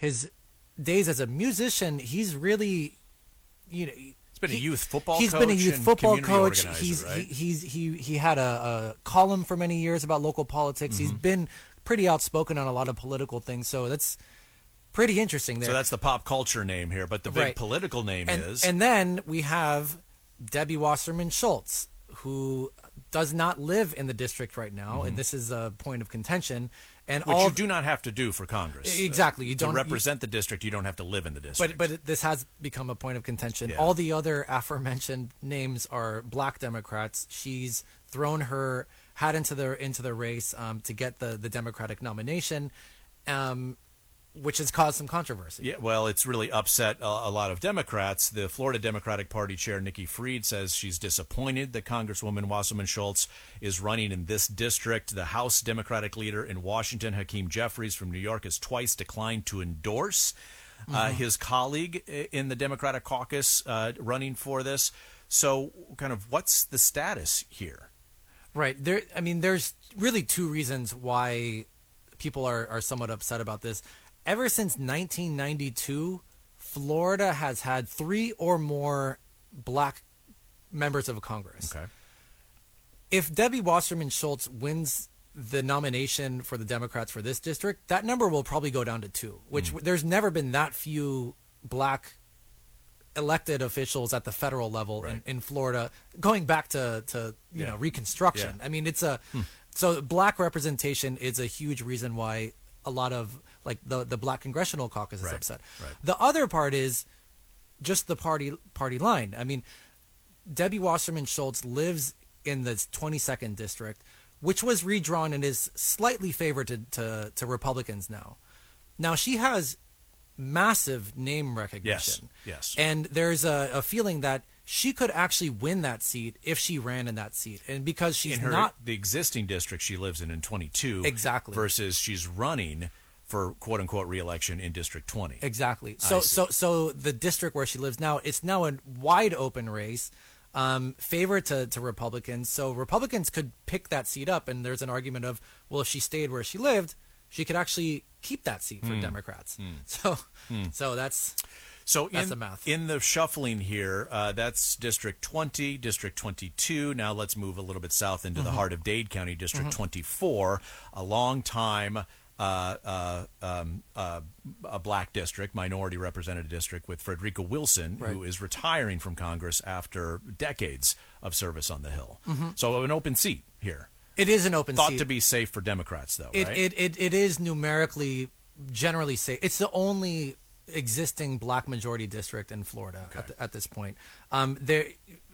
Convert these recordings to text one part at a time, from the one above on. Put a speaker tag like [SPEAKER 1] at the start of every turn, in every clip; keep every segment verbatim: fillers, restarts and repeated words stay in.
[SPEAKER 1] his days as a musician, he's really, you know,
[SPEAKER 2] He's been a
[SPEAKER 1] he-
[SPEAKER 2] youth football
[SPEAKER 1] He's
[SPEAKER 2] coach
[SPEAKER 1] been a youth
[SPEAKER 2] and
[SPEAKER 1] football
[SPEAKER 2] community
[SPEAKER 1] coach.
[SPEAKER 2] organizer,
[SPEAKER 1] He's
[SPEAKER 2] right?
[SPEAKER 1] he, he's he he had a, a column for many years about local politics.
[SPEAKER 2] Mm-hmm.
[SPEAKER 1] He's been pretty outspoken on a lot of political things. So that's pretty interesting there.
[SPEAKER 2] So that's the pop culture name here, but the big
[SPEAKER 1] Right.
[SPEAKER 2] political name
[SPEAKER 1] and,
[SPEAKER 2] is
[SPEAKER 1] and then we have Debbie Wasserman Schultz, who does not live in the district right now, and this is a point of contention. And
[SPEAKER 2] Mm-hmm. which
[SPEAKER 1] all
[SPEAKER 2] you do not have to do for Congress.
[SPEAKER 1] Exactly. You
[SPEAKER 2] to
[SPEAKER 1] don't-
[SPEAKER 2] represent the district. You don't have to live in the district.
[SPEAKER 1] But but this has become a point of contention.
[SPEAKER 2] Yeah.
[SPEAKER 1] All the other aforementioned names are black Democrats. She's thrown her hat into the into the race um, to get the the Democratic nomination, um, which has caused some controversy.
[SPEAKER 2] Yeah, well, it's really upset a, a lot of Democrats. The Florida Democratic Party chair, Nikki Fried, says she's disappointed that Congresswoman Wasserman Schultz is running in this district. The House Democratic leader in Washington, Hakeem Jeffries from New York, has twice declined to endorse uh, his colleague i- in the Democratic caucus uh, running for this. So, kind of, what's the status here?
[SPEAKER 1] Right. There. I mean, there's really two reasons why people are, are somewhat upset about this. Ever since nineteen ninety-two, Florida has had three or more black members of Congress.
[SPEAKER 2] Okay.
[SPEAKER 1] If Debbie Wasserman Schultz wins the nomination for the Democrats for this district, that number will probably go down to two, which there's never been that few black elected officials at the federal level
[SPEAKER 2] Right.
[SPEAKER 1] in, in Florida, going back to, to you
[SPEAKER 2] Yeah.
[SPEAKER 1] know, Reconstruction.
[SPEAKER 2] Yeah.
[SPEAKER 1] I mean, it's a, so black representation is a huge reason why a lot of, like, the, the black congressional caucus is
[SPEAKER 2] Right.
[SPEAKER 1] upset.
[SPEAKER 2] Right.
[SPEAKER 1] The other part is just the party party line. I mean, Debbie Wasserman Schultz lives in the twenty-second district, which was redrawn and is slightly favored to, to, to Republicans now. Now, she has massive name recognition.
[SPEAKER 2] Yes, yes.
[SPEAKER 1] And there's a, a feeling that she could actually win that seat if she ran in that seat. And because she's
[SPEAKER 2] in her
[SPEAKER 1] not...
[SPEAKER 2] the existing district she lives in in twenty-two
[SPEAKER 1] Exactly.
[SPEAKER 2] versus she's running for quote unquote re-election in district twenty.
[SPEAKER 1] Exactly. So
[SPEAKER 2] see.
[SPEAKER 1] so so the district where she lives now, it's now a wide open race, um, favored to, to Republicans. So Republicans could pick that seat up, and there's an argument of, well, if she stayed where she lived, she could actually keep that seat for Democrats. So so that's
[SPEAKER 2] So
[SPEAKER 1] That's
[SPEAKER 2] in,
[SPEAKER 1] the math.
[SPEAKER 2] in the shuffling here, uh, that's District twenty, District twenty-two. Now let's move a little bit south into the
[SPEAKER 1] Mm-hmm.
[SPEAKER 2] heart of Dade County, District twenty-four, a long time uh, uh, um, uh, a black district, minority represented district with Frederica Wilson,
[SPEAKER 1] Right.
[SPEAKER 2] who is retiring from Congress after decades of service on the Hill.
[SPEAKER 1] Mm-hmm.
[SPEAKER 2] So an open seat here.
[SPEAKER 1] it is an open
[SPEAKER 2] Thought
[SPEAKER 1] seat.
[SPEAKER 2] to be safe for Democrats, though,
[SPEAKER 1] It,
[SPEAKER 2] right?
[SPEAKER 1] it, it, it is numerically generally safe. It's the only existing black majority district in Florida at, the, at this point. Um, there,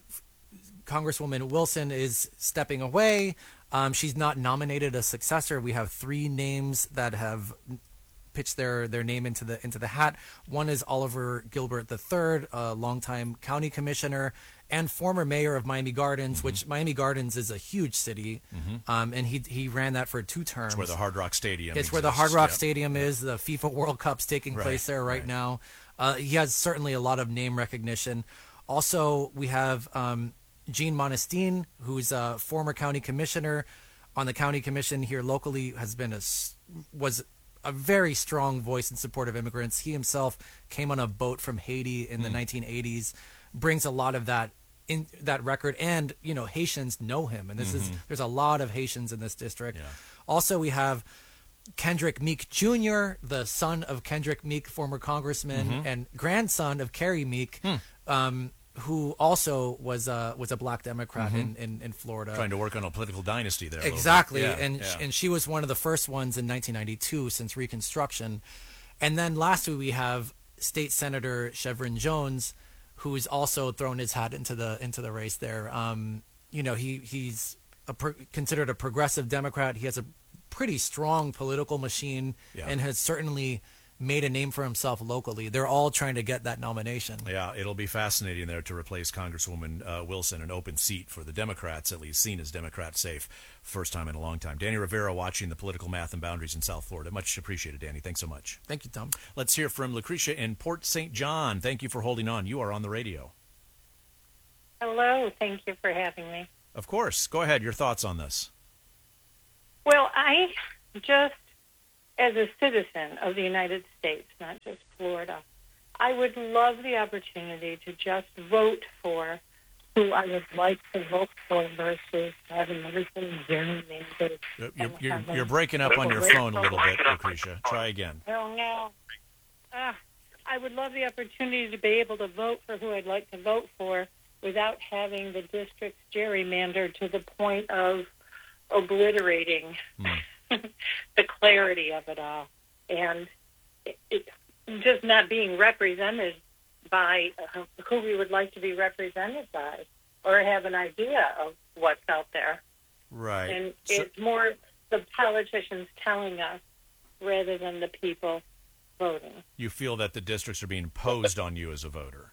[SPEAKER 1] Congresswoman Wilson is stepping away. Um, she's not nominated a successor. We have three names that have pitched their, their name into the into the hat. One is Oliver Gilbert the third, a longtime county commissioner and former mayor of Miami Gardens,
[SPEAKER 2] Mm-hmm.
[SPEAKER 1] which Miami Gardens is a huge city, um, and he he ran that for two terms.
[SPEAKER 2] It's where the Hard Rock Stadium
[SPEAKER 1] It's where the Hard
[SPEAKER 2] exists.
[SPEAKER 1] Rock
[SPEAKER 2] Yep.
[SPEAKER 1] Stadium is. The FIFA World Cup's taking
[SPEAKER 2] Right,
[SPEAKER 1] place there right,
[SPEAKER 2] right.
[SPEAKER 1] now. Uh, he has certainly a lot of name recognition. Also, we have um, Gene Monestine, who's a former county commissioner on the county commission here locally, has been a s- was a very strong voice in support of immigrants. He himself came on a boat from Haiti in
[SPEAKER 2] Hmm.
[SPEAKER 1] the nineteen eighties, brings a lot of that in that record, and you know Haitians know him, and this is there's a lot of Haitians in this district.
[SPEAKER 2] Mm-hmm. Yeah.
[SPEAKER 1] Also, we have Kendrick Meek Junior, the son of Kendrick Meek, former congressman,
[SPEAKER 2] Mm-hmm.
[SPEAKER 1] and grandson of Carrie Meek,
[SPEAKER 2] Hmm.
[SPEAKER 1] um, who also was a was a black Democrat in, in, in Florida.
[SPEAKER 2] Trying to work on a political dynasty there. a little bit.
[SPEAKER 1] Exactly,
[SPEAKER 2] Yeah,
[SPEAKER 1] and
[SPEAKER 2] yeah.
[SPEAKER 1] and she was one of the first ones in nineteen ninety-two since Reconstruction. And then lastly, we have State Senator Chevron Jones, who's also thrown his hat into the into the race there. Um, you know, he he's a pro- considered a progressive Democrat. He has a pretty strong political machine
[SPEAKER 2] Yeah.
[SPEAKER 1] and has certainly made a name for himself locally. They're all trying to get that nomination.
[SPEAKER 2] Yeah, it'll be fascinating there to replace Congresswoman uh, Wilson, an open seat for the Democrats, at least seen as Democrat safe, first time in a long time. Danny Rivera watching the political math and boundaries in South Florida. Much appreciated, Danny. Thanks so much.
[SPEAKER 1] Thank you, Tom.
[SPEAKER 2] Let's hear from Lucretia in Port Saint John. Thank you for holding on. You are on the radio.
[SPEAKER 3] Hello, thank you for having me.
[SPEAKER 2] Of course. Go ahead. Your thoughts on this.
[SPEAKER 3] Well, I just as a citizen of the United States, not just Florida, I would love the opportunity to just vote for who I would like to vote for versus having everything gerrymandered.
[SPEAKER 2] You're, you're, you're breaking up on your phone a little bit, Lucretia. Try again.
[SPEAKER 3] Oh, no. Uh, I would love the opportunity to be able to vote for who I'd like to vote for without having the districts gerrymandered to the point of obliterating mm. the clarity of it all. And it, it, just not being represented by uh, who we would like to be represented by, or have an idea of what's out there.
[SPEAKER 2] Right.
[SPEAKER 3] And
[SPEAKER 2] so,
[SPEAKER 3] it's more the politicians telling us rather than the people voting.
[SPEAKER 2] You feel that the districts are being imposed on you as a voter?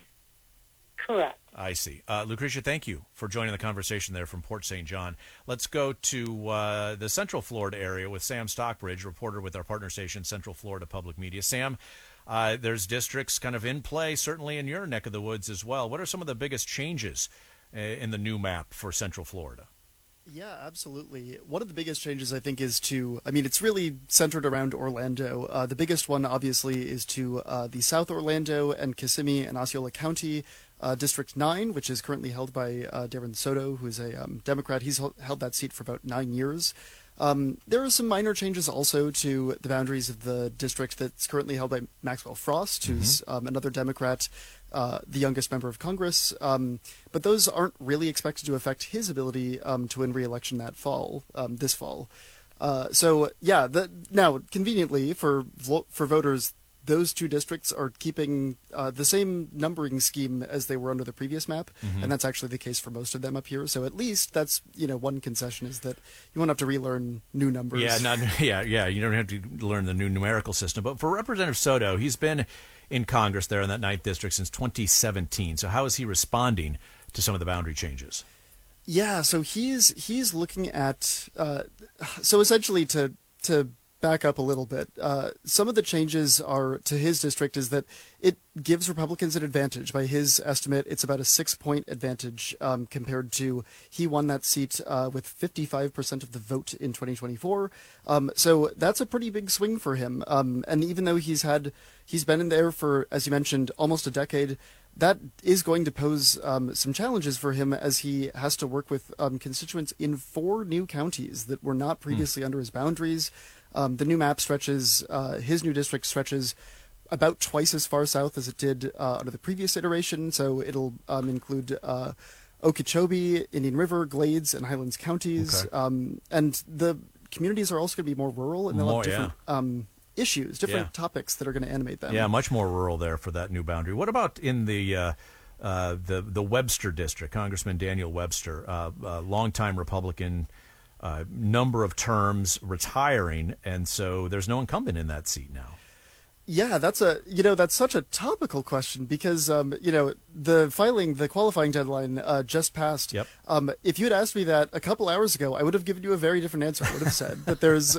[SPEAKER 3] Correct.
[SPEAKER 2] I see. Uh, Lucretia, thank you for joining the conversation there from Port Saint John. Let's go to uh, the Central Florida area with Sam Stockbridge, reporter with our partner station, Central Florida Public Media. Sam, Uh, there's districts kind of in play, certainly in your neck of the woods as well. What are some of the biggest changes uh, in the new map for Central Florida?
[SPEAKER 4] Yeah, absolutely. One of the biggest changes, I think, is to, I mean, it's really centered around Orlando. Uh, the biggest one, obviously, is to uh, the South Orlando and Kissimmee and Osceola County uh, District nine, which is currently held by uh, Darren Soto, who is a um, Democrat. He's held that seat for about nine years. Um, there are some minor changes also to the boundaries of the district that's currently held by Maxwell Frost, who's mm-hmm. um, another Democrat, uh, the youngest member of Congress. Um, but those aren't really expected to affect his ability um, to win re-election that fall, um, this fall. Uh, so, yeah, the, now, conveniently for for voters, those two districts are keeping uh, the same numbering scheme as they were under the previous map, mm-hmm. and that's actually the case for most of them up here. So at least that's, you know, one concession is that you won't have to relearn new numbers.
[SPEAKER 2] Yeah, not, yeah, yeah. You don't have to learn the new numerical system. But for Representative Soto, he's been in Congress there in that ninth district since twenty seventeen. So how is he responding to some of the boundary changes?
[SPEAKER 4] Yeah, so he's he's looking at uh, so essentially to to. back up a little bit. Uh, some of the changes are to his district is that it gives Republicans an advantage. By his estimate, it's about a six-point advantage um, compared to he won that seat uh, with fifty-five percent of the vote in twenty twenty-four. Um, so that's a pretty big swing for him. Um, and even though he's had he's been in there for, as you mentioned, almost a decade, that is going to pose um, some challenges for him as he has to work with um, constituents in four new counties that were not previously mm. under his boundaries. Um, the new map stretches, uh, his new district stretches about twice as far south as it did uh, under the previous iteration. So it'll um, include uh, Okeechobee, Indian River, Glades, and Highlands counties.
[SPEAKER 2] Okay.
[SPEAKER 4] Um, and the communities are also going to be more rural, and they'll
[SPEAKER 2] more,
[SPEAKER 4] have different
[SPEAKER 2] yeah.
[SPEAKER 4] um, issues, different
[SPEAKER 2] yeah.
[SPEAKER 4] topics that are going to animate them.
[SPEAKER 2] Yeah, much more rural there for that new boundary. What about in the uh, uh, the the Webster district? Congressman Daniel Webster, uh, uh, longtime Republican. Uh, number of terms retiring, and so there's no incumbent in that seat now.
[SPEAKER 4] Yeah, that's a you know that's such a topical question because um, you know the filing the qualifying deadline uh, just passed.
[SPEAKER 2] Yep.
[SPEAKER 4] Um, if you had asked me that a couple hours ago, I would have given you a very different answer. I would have said that there's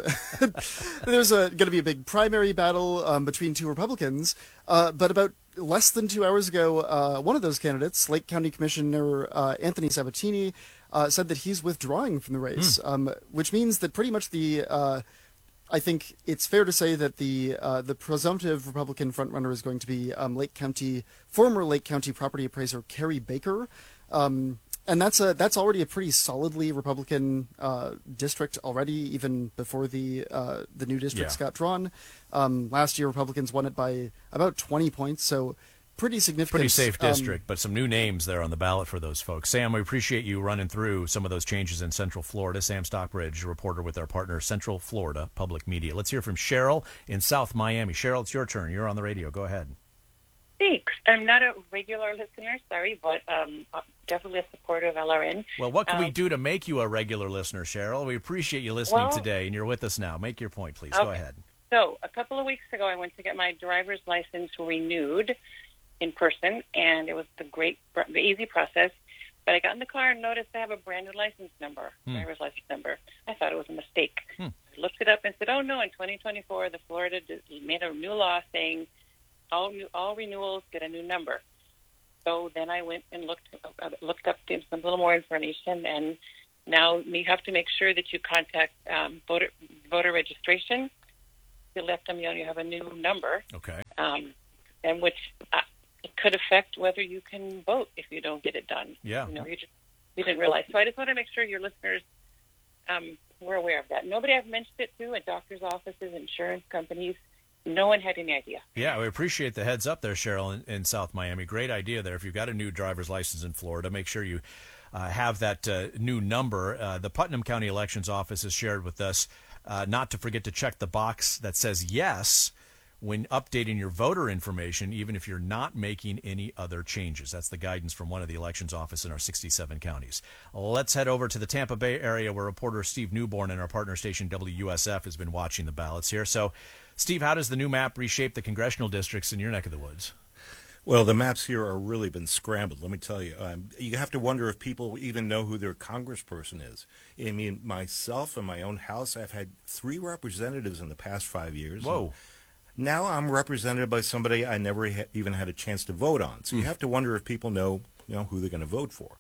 [SPEAKER 4] there's going to be a big primary battle um, between two Republicans, uh, but about less than two hours ago, uh, one of those candidates, Lake County Commissioner uh, Anthony Sabatini, uh, said that he's withdrawing from the race, mm. um, which means that pretty much the, uh, I think it's fair to say that the uh, the presumptive Republican frontrunner is going to be um, Lake County, former Lake County property appraiser Carrie Baker. Um, And that's a that's already a pretty solidly Republican uh, district already, even before the uh, the new districts
[SPEAKER 2] yeah.
[SPEAKER 4] got drawn. Um, last year, Republicans won it by about twenty points, so pretty significant.
[SPEAKER 2] Pretty safe district,
[SPEAKER 4] um,
[SPEAKER 2] but some new names there on the ballot for those folks. Sam, we appreciate you running through some of those changes in Central Florida. Sam Stockbridge, a reporter with our partner Central Florida Public Media. Let's hear from Cheryl in South Miami. Cheryl, it's your turn. You're on the radio. Go ahead.
[SPEAKER 5] Thanks. I'm not a regular listener, sorry, but um, definitely a supporter of L R N.
[SPEAKER 2] Well, what can
[SPEAKER 5] um,
[SPEAKER 2] we do to make you a regular listener, Cheryl? We appreciate you listening
[SPEAKER 5] well,
[SPEAKER 2] today, and you're with us now. Make your point, please.
[SPEAKER 5] Okay.
[SPEAKER 2] Go ahead.
[SPEAKER 5] So a couple of weeks ago, I went to get my driver's license renewed in person, and it was the great, the easy process. But I got in the car and noticed I have a brand new license number, hmm. driver's license number. I thought it was a mistake. Hmm. I looked it up and said, oh, no, in twenty twenty-four, the Florida made a new law saying all new, all renewals get a new number. So then I went and looked uh, looked up some a little more information, and now you have to make sure that you contact um, voter voter registration you left them, you know, you have a new number,
[SPEAKER 2] Okay.
[SPEAKER 5] um, and which uh, it could affect whether you can vote if you don't get it done.
[SPEAKER 2] Yeah.
[SPEAKER 5] You know, you just you didn't realize. So I just want to make sure your listeners um, were aware of that. Nobody I've mentioned it to at doctors' offices, insurance companies. No one had any idea.
[SPEAKER 2] Yeah, we appreciate the heads up there, Cheryl, in, in South Miami. Great idea there. If you've got a new driver's license in Florida, make sure you uh, have that uh, new number. Uh, the Putnam County Elections Office has shared with us uh, not to forget to check the box that says yes when updating your voter information, even if you're not making any other changes. That's the guidance from one of the elections office in our sixty-seven counties. Let's head over to the Tampa Bay area where reporter Steve Newborn and our partner station W U S F has been watching the ballots here. So, Steve, how does the new map reshape the congressional districts in your neck of the woods?
[SPEAKER 6] Well, the maps here are really been scrambled, let me tell you. Um, you have to wonder if people even know who their congressperson is. I mean, myself in my own house, I've had three representatives in the past five years.
[SPEAKER 2] Whoa.
[SPEAKER 6] Now I'm represented by somebody I never ha- even had a chance to vote on. So you have to wonder if people know, you know, who they're going to vote for.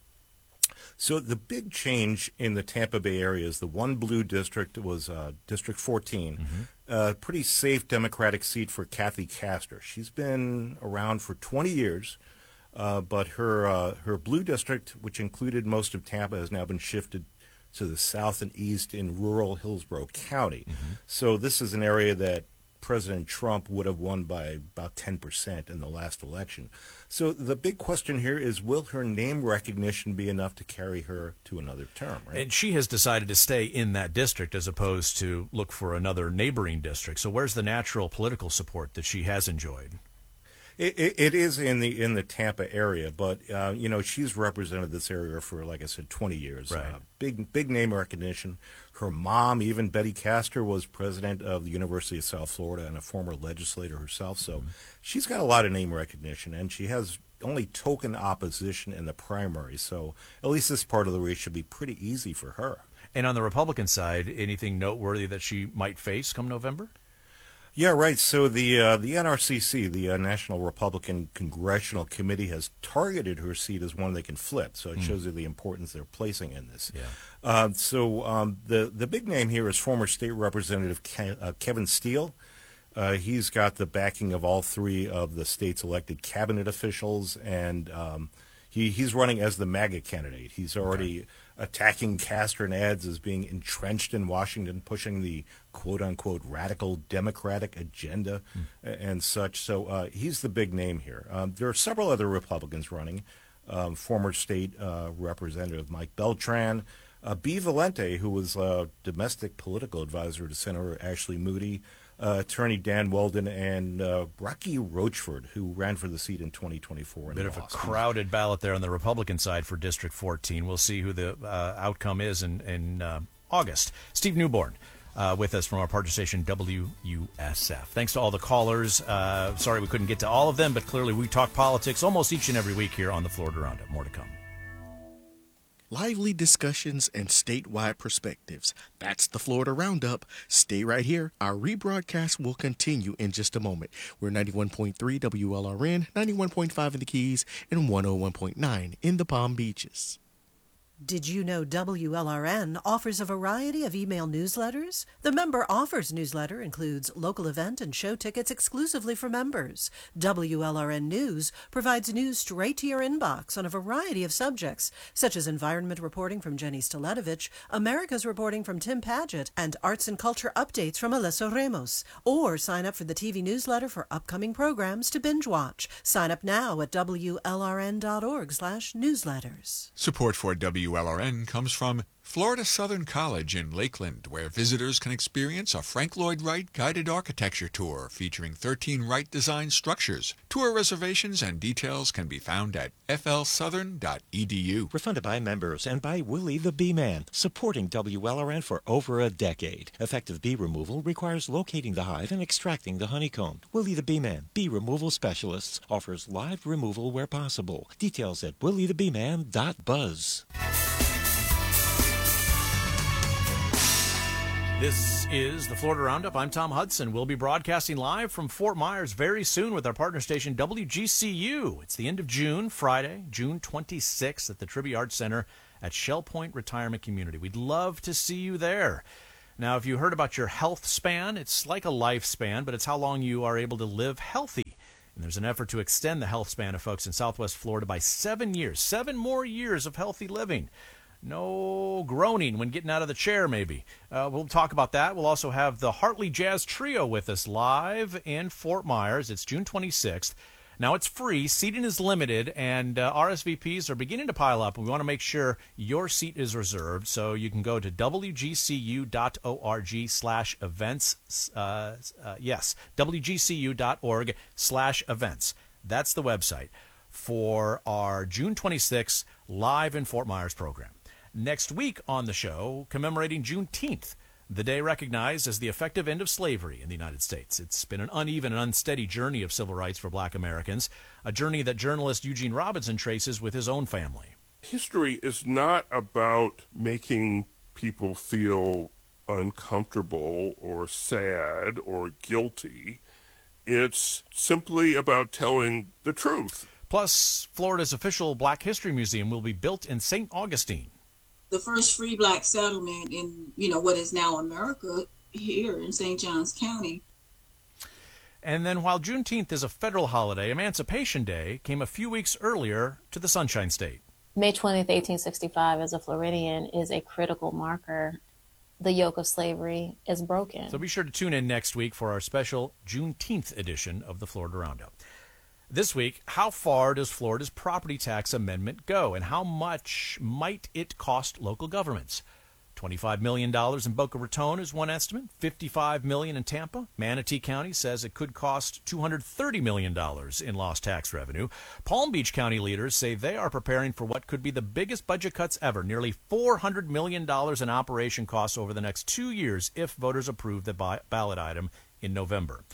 [SPEAKER 6] So the big change in the Tampa Bay area is the one blue district was uh, District fourteen, a mm-hmm. uh, pretty safe Democratic seat for Kathy Castor. She's been around for twenty years, uh, but her uh, her blue district, which included most of Tampa, has now been shifted to the south and east in rural Hillsborough County. Mm-hmm. So this is an area that President Trump would have won by about ten percent in the last election. So the big question here is, will her name recognition be enough to carry her to another term? Right?
[SPEAKER 2] And she has decided to stay in that district as opposed to look for another neighboring district. So where's the natural political support that she has enjoyed?
[SPEAKER 6] It, it, it is in the in the Tampa area, but uh, you know, she's represented this area for, like I said, twenty years.
[SPEAKER 2] Right.
[SPEAKER 6] Uh, big big name recognition. Her mom, even Betty Castor, was president of the University of South Florida and a former legislator herself. So mm-hmm. she's got a lot of name recognition, and she has only token opposition in the primary. So at least this part of the race should be pretty easy for her.
[SPEAKER 2] And on the Republican side, anything noteworthy that she might face come November?
[SPEAKER 6] Yeah, right. So the uh, the N R C C, the uh, National Republican Congressional Committee, has targeted her seat as one they can flip. So it mm. shows you the importance they're placing in this.
[SPEAKER 2] Yeah.
[SPEAKER 6] Uh, so um, the the big name here is former State Representative Ke- uh, Kevin Steele. Uh, he's got the backing of all three of the state's elected cabinet officials, and um, he he's running as the MAGA candidate. He's already okay. attacking Castor and ads as being entrenched in Washington, pushing the quote-unquote radical Democratic agenda mm. and such. So uh, he's the big name here. Um, there are several other Republicans running. Um, former state uh, representative Mike Beltran, uh, B. Valente, who was a domestic political advisor to Senator Ashley Moody, uh, attorney Dan Weldon, and uh, Rocky Rochford, who ran for the seat in twenty twenty-four.
[SPEAKER 2] A bit of a crowded ballot there on the Republican side for District fourteen. We'll see who the uh, outcome is in, in uh, August. Steve Newborn. Uh, with us from our partner station, W U S F. Thanks to all the callers. Uh, sorry we couldn't get to all of them, but clearly we talk politics almost each and every week here on the Florida Roundup. More to come.
[SPEAKER 7] Lively discussions and statewide perspectives. That's the Florida Roundup. Stay right here. Our rebroadcast will continue in just a moment. We're ninety-one point three W L R N, ninety-one point five in the Keys, and one oh one point nine in the Palm Beaches.
[SPEAKER 8] Did you know W L R N offers a variety of email newsletters? The Member Offers newsletter includes local event and show tickets exclusively for members. W L R N News provides news straight to your inbox on a variety of subjects, such as environment reporting from Jenny Staletovich, America's reporting from Tim Paget, and arts and culture updates from Alesso Ramos. Or sign up for the T V newsletter for upcoming programs to binge watch. Sign up now at W L R N dot org slash newsletters.
[SPEAKER 9] Support for W L R N comes from Florida Southern College in Lakeland, where visitors can experience a Frank Lloyd Wright guided architecture tour featuring thirteen Wright-designed structures. Tour reservations and details can be found at f l southern dot e d u.
[SPEAKER 10] Refunded by members and by Willie the Bee Man, supporting W L R N for over a decade. Effective bee removal requires locating the hive and extracting the honeycomb. Willie the Bee Man, bee removal specialists, offers live removal where possible. Details at willie the bee man dot buzz.
[SPEAKER 2] This is the Florida Roundup. I'm Tom Hudson. We'll be broadcasting live from Fort Myers very soon with our partner station W G C U. It's the end of June, Friday, June twenty-sixth at the Tribute Arts Center at Shell Point Retirement Community. We'd love to see you there. Now, if you heard about your health span, it's like a lifespan, but it's how long you are able to live healthy. And there's an effort to extend the health span of folks in Southwest Florida by seven years, seven more years of healthy living. No groaning when getting out of the chair, maybe. Uh, we'll talk about that. We'll also have the Hartley Jazz Trio with us live in Fort Myers. It's June twenty-sixth. Now, it's free. Seating is limited, and uh, R S V Ps are beginning to pile up. We want to make sure your seat is reserved, so you can go to w g c u dot org slash events. Uh, uh, yes, w g c u dot org slash events. That's the website for our June twenty-sixth live in Fort Myers program. Next week on the show, commemorating Juneteenth, the day recognized as the effective end of slavery in the United States. It's been an uneven and unsteady journey of civil rights for black Americans, a journey that journalist Eugene Robinson traces with his own family.
[SPEAKER 11] History is not about making people feel uncomfortable or sad or guilty. It's simply about telling the truth.
[SPEAKER 2] Plus, Florida's official Black History Museum will be built in Saint Augustine.
[SPEAKER 12] The first free black settlement in, you know, what is now America here in Saint Johns County.
[SPEAKER 2] And then while Juneteenth is a federal holiday, Emancipation Day came a few weeks earlier to the Sunshine State.
[SPEAKER 13] May twentieth, eighteen sixty-five, as a Floridian, is a critical marker. The yoke of slavery is broken.
[SPEAKER 2] So be sure to tune in next week for our special Juneteenth edition of the Florida Roundup. This week, how far does Florida's property tax amendment go, and how much might it cost local governments? twenty-five million dollars in Boca Raton is one estimate, fifty-five million dollars in Tampa. Manatee County says it could cost two hundred thirty million dollars in lost tax revenue. Palm Beach County leaders say they are preparing for what could be the biggest budget cuts ever, nearly four hundred million dollars in operation costs over the next two years if voters approve the ballot item in November.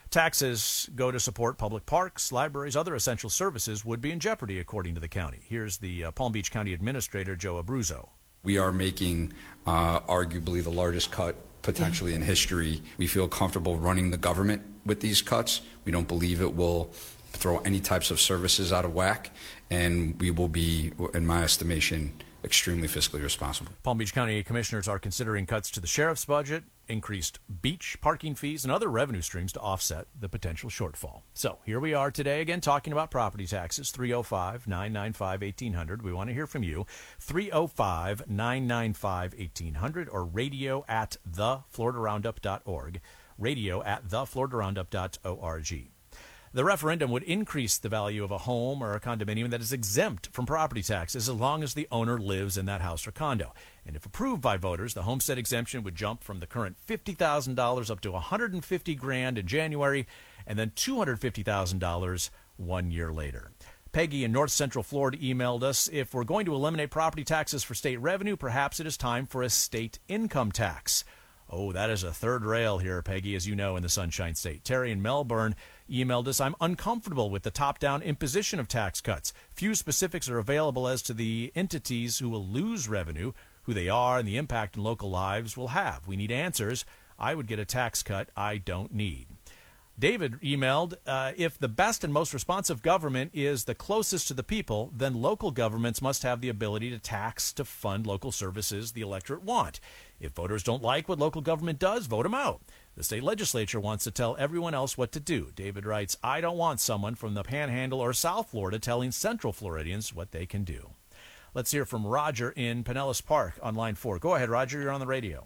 [SPEAKER 2] Taxes go to support public parks, libraries, other essential services would be in jeopardy, according to the county. Here's the uh, Palm Beach County Administrator, Joe Abruzzo.
[SPEAKER 14] We are making uh, arguably the largest cut potentially in history. We feel comfortable running the government with these cuts. We don't believe it will throw any types of services out of whack, and we will be, in my estimation, extremely fiscally responsible.
[SPEAKER 2] Palm Beach County commissioners are considering cuts to the sheriff's budget, increased beach parking fees, and other revenue streams to offset the potential shortfall. So here we are today again talking about property taxes. three oh five, nine nine five, eighteen hundred. We want to hear from you. three oh five, nine nine five, eighteen hundred or radio at the florida roundup dot org. Radio at the florida roundup dot org. The referendum would increase the value of a home or a condominium that is exempt from property taxes as long as the owner lives in that house or condo. And if approved by voters, the homestead exemption would jump from the current fifty thousand dollars up to one hundred fifty grand in January, and then two hundred fifty thousand dollars one year later. Peggy in North Central Florida emailed us, if we're going to eliminate property taxes for state revenue, perhaps it is time for a state income tax. Oh, that is a third rail here, Peggy, as you know, in the Sunshine State. Terry in Melbourne emailed us, I'm uncomfortable with the top-down imposition of tax cuts. Few specifics are available as to the entities who will lose revenue, who they are, and the impact on local lives will have. We need answers. I would get a tax cut I don't need. David emailed, uh, if the best and most responsive government is the closest to the people, then local governments must have the ability to tax to fund local services the electorate want. If voters don't like what local government does, vote them out. The state legislature wants to tell everyone else what to do. David writes, I don't want someone from the Panhandle or South Florida telling Central Floridians what they can do. Let's hear from Roger in Pinellas Park on line four. Go ahead, Roger. You're on the radio.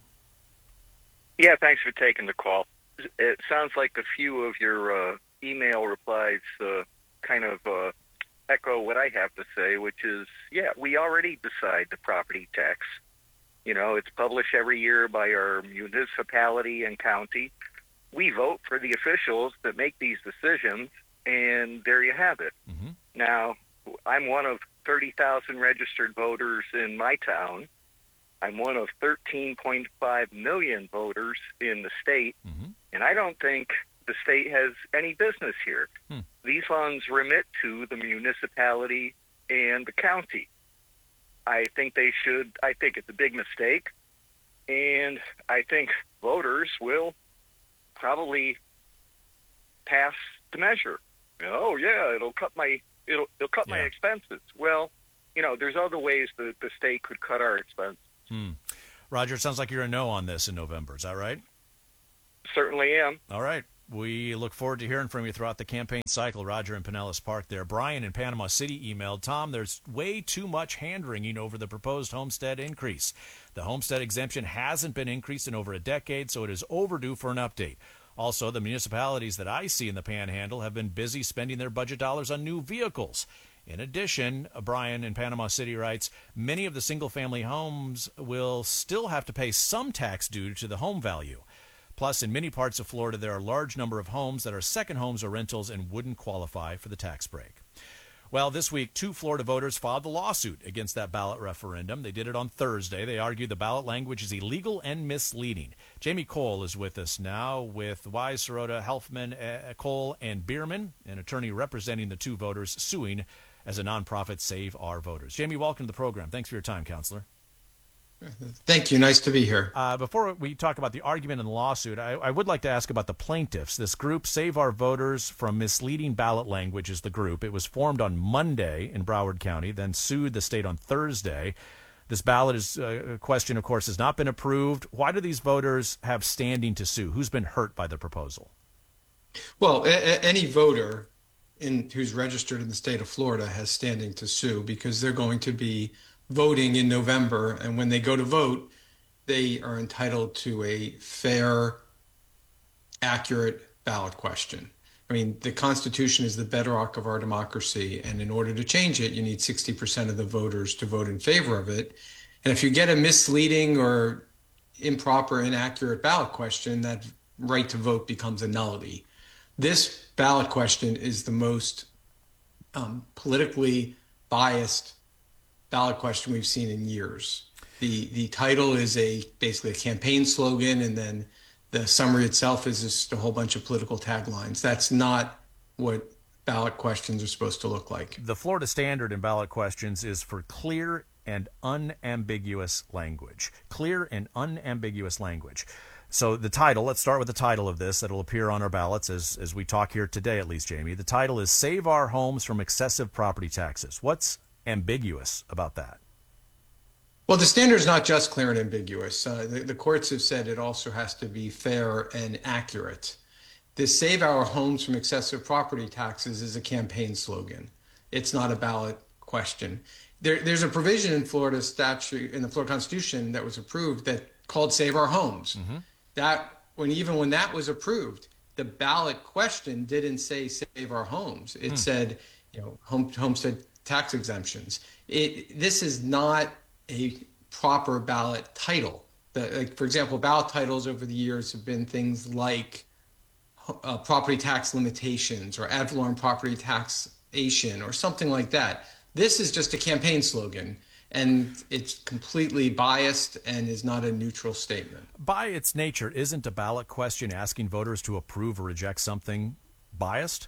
[SPEAKER 15] Yeah, thanks for taking the call. It sounds like a few of your uh, email replies uh, kind of uh, echo what I have to say, which is, yeah, we already decide the property tax. You know, it's published every year by our municipality and county. We vote for the officials that make these decisions, and there you have it.
[SPEAKER 2] Mm-hmm.
[SPEAKER 15] Now, I'm one of thirty thousand registered voters in my town. I'm one of thirteen point five million voters in the state,
[SPEAKER 2] mm-hmm.
[SPEAKER 15] and I don't think the state has any business here.
[SPEAKER 2] Hmm.
[SPEAKER 15] These funds remit to the municipality and the county. I think they should, I think it's a big mistake, and I think voters will probably pass the measure. Oh, yeah, it'll cut my, it'll, it'll cut
[SPEAKER 2] yeah.
[SPEAKER 15] my expenses. Well, you know, there's other ways that the state could cut our expenses.
[SPEAKER 2] Hmm. Roger, it sounds like you're a no on this in November. Is that right?
[SPEAKER 15] Certainly am.
[SPEAKER 2] All right. We look forward to hearing from you throughout the campaign cycle. Roger in Pinellas Park there. Brian in Panama City emailed, Tom, there's way too much hand-wringing over the proposed homestead increase. The homestead exemption hasn't been increased in over a decade, so it is overdue for an update. Also, the municipalities that I see in the Panhandle have been busy spending their budget dollars on new vehicles. In addition, Brian in Panama City writes, many of the single-family homes will still have to pay some tax due to the home value. Plus, in many parts of Florida, there are a large number of homes that are second homes or rentals and wouldn't qualify for the tax break. Well, this week, two Florida voters filed a lawsuit against that ballot referendum. They did it on Thursday. They argued the ballot language is illegal and misleading. Jamie Cole is with us now with Wise, Sirota, Helfman, uh, Cole, and Bierman, an attorney representing the two voters suing as a nonprofit Save Our Voters. Jamie, welcome to the program. Thanks for your time, Counselor.
[SPEAKER 16] Thank you. Nice to be here.
[SPEAKER 2] Uh, before we talk about the argument in the lawsuit, I, I would like to ask about the plaintiffs. This group, Save Our Voters from Misleading Ballot Language, is the group. It was formed on Monday in Broward County, then sued the state on Thursday. This ballot is, uh, question, of course, has not been approved. Why do these voters have standing to sue? Who's been hurt by the proposal?
[SPEAKER 16] Well, a- a- any voter in who's registered in the state of Florida has standing to sue because they're going to be voting in November, and when they go to vote, they are entitled to a fair, accurate ballot question. I mean, the Constitution is the bedrock of our democracy, and in order to change it, you need sixty percent of the voters to vote in favor of it. And if you get a misleading or improper, inaccurate ballot question, that right to vote becomes a nullity. This ballot question is the most um, politically biased ballot question we've seen in years. The the title is a basically a campaign slogan, and then the summary itself is just a whole bunch of political taglines. That's not what ballot questions are supposed to look like.
[SPEAKER 2] The Florida standard in ballot questions is for clear and unambiguous language. Clear and unambiguous language. So the title, let's start with the title of this that'll appear on our ballots as, as we talk here today, at least, Jamie. The title is Save Our Homes from Excessive Property Taxes. What's ambiguous about that?
[SPEAKER 16] Well, the standard is not just clear and ambiguous. Uh, the, the courts have said it also has to be fair and accurate. The Save Our Homes from Excessive Property Taxes is a campaign slogan. It's not a ballot question. There, there's a provision in Florida statute, in the Florida Constitution that was approved that called Save Our Homes. Mm-hmm. That, when even when that was approved, the ballot question didn't say Save Our Homes. It mm. said, you know, home, homestead tax exemptions. It, this is not a proper ballot title. The, like, for example, ballot titles over the years have been things like uh, property tax limitations or ad valorem property taxation or something like that. This is just a campaign slogan, and it's completely biased and is not a neutral statement.
[SPEAKER 2] By its nature, isn't a ballot question asking voters to approve or reject something biased?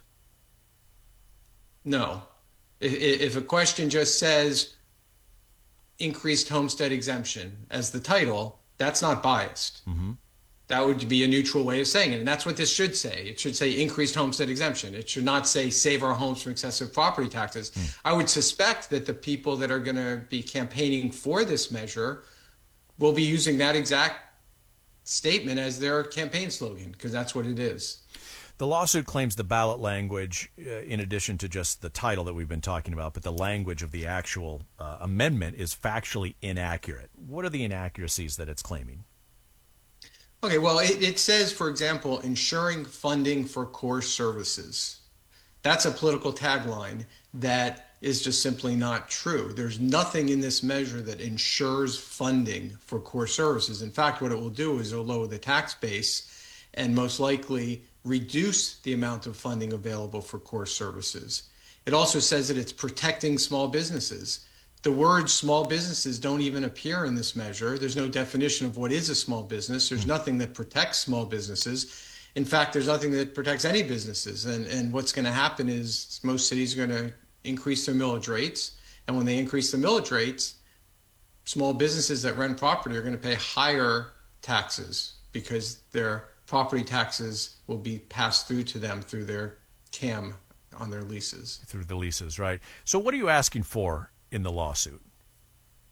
[SPEAKER 16] No. If a question just says increased homestead exemption as the title, that's not biased. Mm-hmm. That would be a neutral way of saying it. And that's what this should say. It should say increased homestead exemption. It should not say save our homes from excessive property taxes. Mm. I would suspect that the people that are going to be campaigning for this measure will be using that exact statement as their campaign slogan, because that's what it is.
[SPEAKER 2] The lawsuit claims the ballot language, uh, in addition to just the title that we've been talking about, but the language of the actual uh, amendment is factually inaccurate. What are the inaccuracies that it's claiming?
[SPEAKER 16] Okay, well, it, it says, for example, ensuring funding for core services. That's a political tagline that is just simply not true. There's nothing in this measure that ensures funding for core services. In fact, what it will do is it'll lower the tax base and most likely reduce the amount of funding available for core services. It also says that it's protecting small businesses. The words small businesses don't even appear in this measure. There's no definition of what is a small business. There's nothing that protects small businesses. In fact, there's nothing that protects any businesses. And, and what's going to happen is most cities are going to increase their millage rates. And when they increase the millage rates, small businesses that rent property are going to pay higher taxes because their property taxes will be passed through to them through their C A M on their leases.
[SPEAKER 2] Through the leases, right. So what are you asking for in the lawsuit?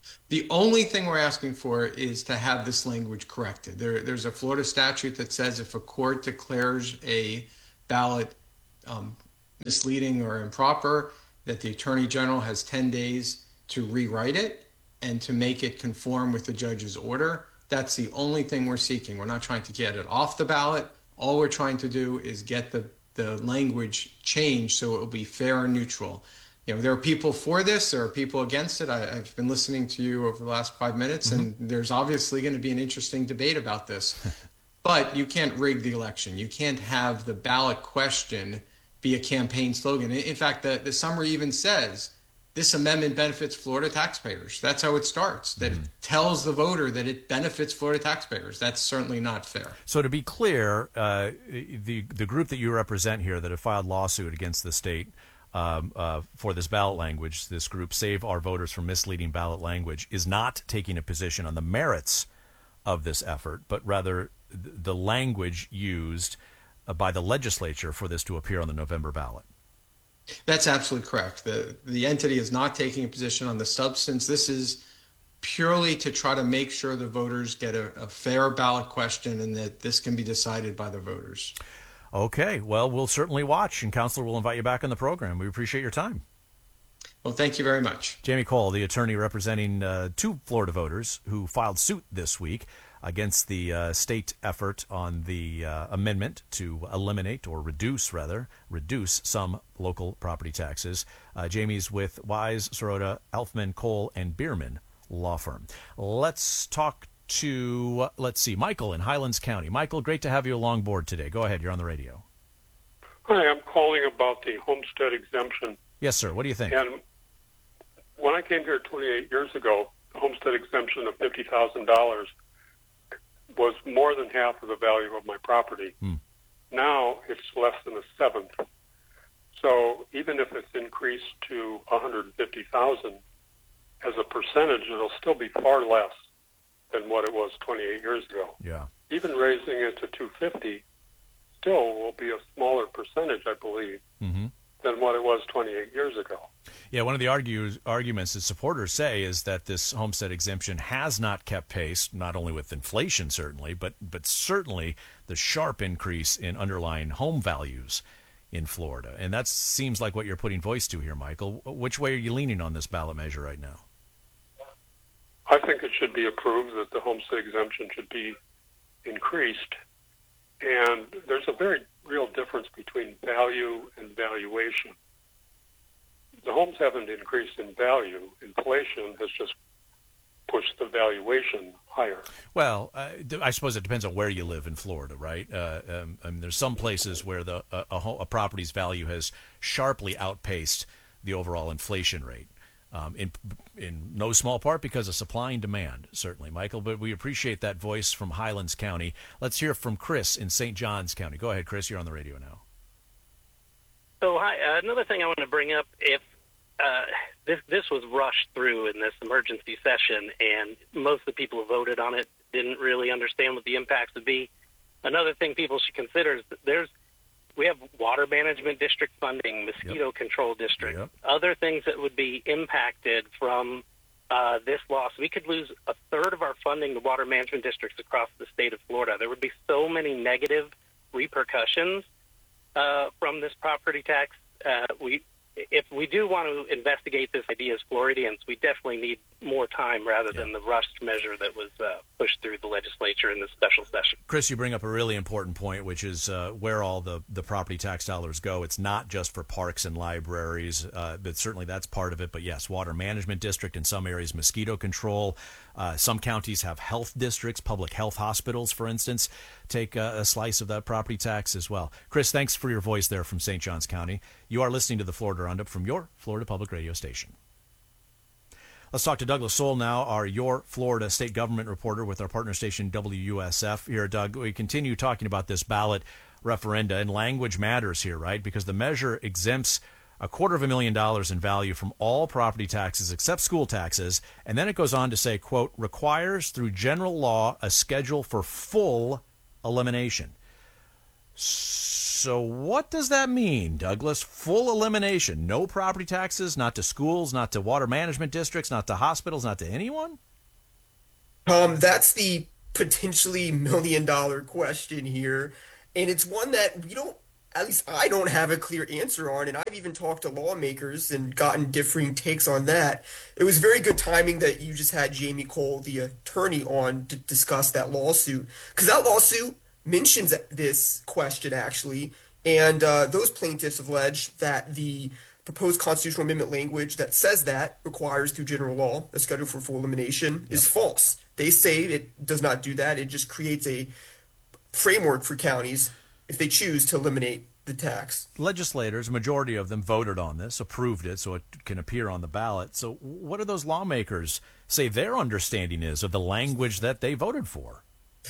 [SPEAKER 16] The only thing we're asking for is to have this language corrected. There, there's a Florida statute that says if a court declares a ballot um, misleading or improper, that the Attorney General has ten days to rewrite it and to make it conform with the judge's order. That's the only thing we're seeking. We're not trying to get it off the ballot. All we're trying to do is get the, the language changed so it will be fair and neutral. You know, there are people for this, there are people against it. I, I've been listening to you over the last five minutes, mm-hmm. and there's obviously going to be an interesting debate about this. But you can't rig the election. You can't have the ballot question be a campaign slogan. In fact, the, the summary even says, this amendment benefits Florida taxpayers. That's how it starts, that mm-hmm. it tells the voter that it benefits Florida taxpayers. That's certainly not fair.
[SPEAKER 2] So to be clear, uh, the, the group that you represent here that have filed lawsuit against the state Um, uh, for this ballot language, this group, Save Our Voters from Misleading Ballot Language, is not taking a position on the merits of this effort, but rather th- the language used uh, by the legislature for this to appear on the November ballot.
[SPEAKER 16] That's absolutely correct. The, the entity is not taking a position on the substance. This is purely to try to make sure the voters get a, a fair ballot question and that this can be decided by the voters.
[SPEAKER 2] Okay, well, we'll certainly watch, and Counselor, we'll invite you back on the program. We appreciate your time.
[SPEAKER 16] Well, thank you very much.
[SPEAKER 2] Jamie Cole, the attorney representing uh, two Florida voters who filed suit this week against the uh, state effort on the uh, amendment to eliminate, or reduce, rather, reduce some local property taxes. Uh, Jamie's with Wise, Sirota, Elfman, Cole, and Bierman Law Firm. Let's talk to, let's see, Michael in Highlands County. Michael, great to have you along board today. Go ahead, you're on the radio.
[SPEAKER 17] Hi, I'm calling about the homestead exemption.
[SPEAKER 2] Yes, sir. What do you think?
[SPEAKER 17] And when I came here twenty-eight years ago, the homestead exemption of fifty thousand dollars was more than half of the value of my property.
[SPEAKER 2] Hmm.
[SPEAKER 17] Now it's less than a seventh. So even if it's increased to one hundred fifty thousand dollars as a percentage, it'll still be far less than what it was twenty-eight years ago.
[SPEAKER 2] Yeah.
[SPEAKER 17] Even raising it to two hundred fifty still will be a smaller percentage, I believe,
[SPEAKER 2] mm-hmm.
[SPEAKER 17] than what it was twenty-eight years ago.
[SPEAKER 2] Yeah, one of the argues, arguments that supporters say is that this homestead exemption has not kept pace, not only with inflation, certainly, but but certainly the sharp increase in underlying home values in Florida. And that seems like what you're putting voice to here, Michael. Which way are you leaning on this ballot measure right now?
[SPEAKER 17] I think it should be approved that the homestead exemption should be increased. And there's a very real difference between value and valuation. The homes haven't increased in value. Inflation has just pushed the valuation higher.
[SPEAKER 2] Well, uh, I suppose it depends on where you live in Florida, right? Uh, um, I mean, there's some places where the a, a, a property's value has sharply outpaced the overall inflation rate. Um, in in no small part because of supply and demand, certainly, Michael. But we appreciate that voice from Highlands County. Let's hear from Chris in Saint Johns County. Go ahead, Chris. You're on the radio now.
[SPEAKER 18] So, hi. Uh, another thing I want to bring up: if uh, this this was rushed through in this emergency session, and most of the people who voted on it didn't really understand what the impacts would be. Another thing people should consider is that there's we have water management district funding, mosquito yep. control district, yep. other things that would be impacted from uh, this loss. We could lose a third of our funding to water management districts across the state of Florida. There would be so many negative repercussions uh, from this property tax. Uh, we, if we do want to investigate this idea as Floridians, we definitely need more time rather yeah. than the rushed measure that was uh, pushed through the legislature in this special session.
[SPEAKER 2] Chris, you bring up a really important point, which is uh, where all the, the property tax dollars go. It's not just for parks and libraries, uh, but certainly that's part of it. But yes, water management district, in some areas mosquito control. Uh, some counties have health districts, public health hospitals, for instance, take a, a slice of that property tax as well. Chris, thanks for your voice there from Saint Johns County. You are listening to the Florida Roundup from your Florida Public Radio station. Let's talk to Douglas Soul now, our Your Florida State Government reporter with our partner station W U S F. Here, Doug, we continue talking about this ballot referenda, and language matters here, right? Because the measure exempts a quarter of a million dollars in value from all property taxes except school taxes. And then it goes on to say, quote, requires through general law a schedule for full elimination. So what does that mean, Douglas? Full elimination. No property taxes, not to schools, not to water management districts, not to hospitals, not to anyone?
[SPEAKER 19] Um, that's the potentially million dollar question here. And it's one that we don't, at least I don't have a clear answer on. And I've even talked to lawmakers and gotten differing takes on that. It was very good timing that you just had Jamie Cole, the attorney, on to discuss that lawsuit. Because that lawsuit mentions this question, actually. And uh, those plaintiffs allege that the proposed constitutional amendment language that says that requires through general law a schedule for full elimination is false. They say it does not do that. It just creates a framework for counties if they choose to eliminate the tax.
[SPEAKER 2] Legislators, majority of them voted on this, approved it so it can appear on the ballot. So what do those lawmakers say their understanding is of the language that they voted for?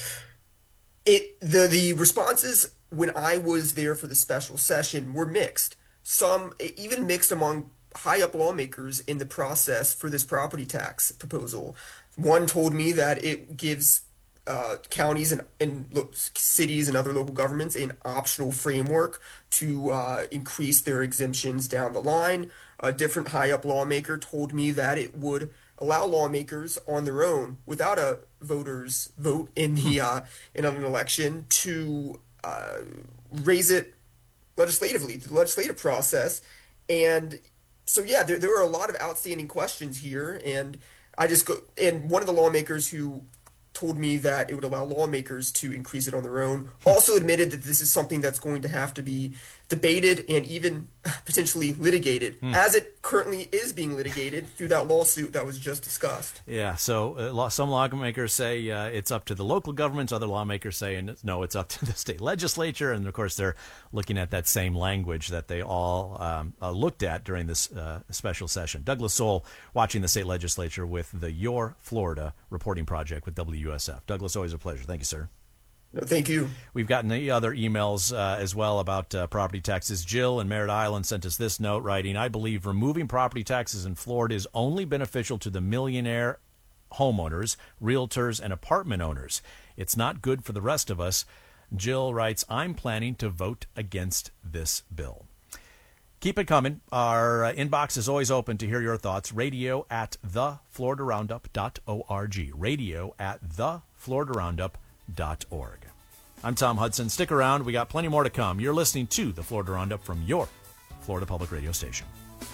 [SPEAKER 19] It the the responses when I was there for the special session were mixed. Some even mixed among high up lawmakers in the process for this property tax proposal. One told me that it gives uh, counties and, and lo- cities and other local governments an optional framework to uh, increase their exemptions down the line. A different high up lawmaker told me that it would allow lawmakers on their own, without a voters' vote in the uh, in an election, to uh, raise it legislatively, through the legislative process. And so, yeah, there, there are a lot of outstanding questions here. And I just go, and one of the lawmakers who told me that it would allow lawmakers to increase it on their own also admitted that this is something that's going to have to be debated and even potentially litigated,
[SPEAKER 2] Hmm.
[SPEAKER 19] as it currently is being litigated through that lawsuit that was just discussed.
[SPEAKER 2] Yeah, so uh, law- some lawmakers say uh, it's up to the local governments. Other lawmakers say, and no, it's up to the state legislature. And, of course, they're looking at that same language that they all um, uh, looked at during this uh, special session. Douglas Soul watching the state legislature with the Your Florida reporting project with W U S F. Douglas, always a pleasure. Thank you, sir.
[SPEAKER 19] No, thank you.
[SPEAKER 2] We've gotten the other emails uh, as well about uh, property taxes. Jill in Merritt Island sent us this note writing, I believe removing property taxes in Florida is only beneficial to the millionaire homeowners, realtors, and apartment owners. It's not good for the rest of us. Jill writes, I'm planning to vote against this bill. Keep it coming. Our uh, inbox is always open to hear your thoughts. Radio at the florida roundup dot org. Radio at the florida roundup dot org. I'm Tom Hudson. Stick around. We got plenty more to come. You're listening to the Florida Roundup from your Florida Public Radio station.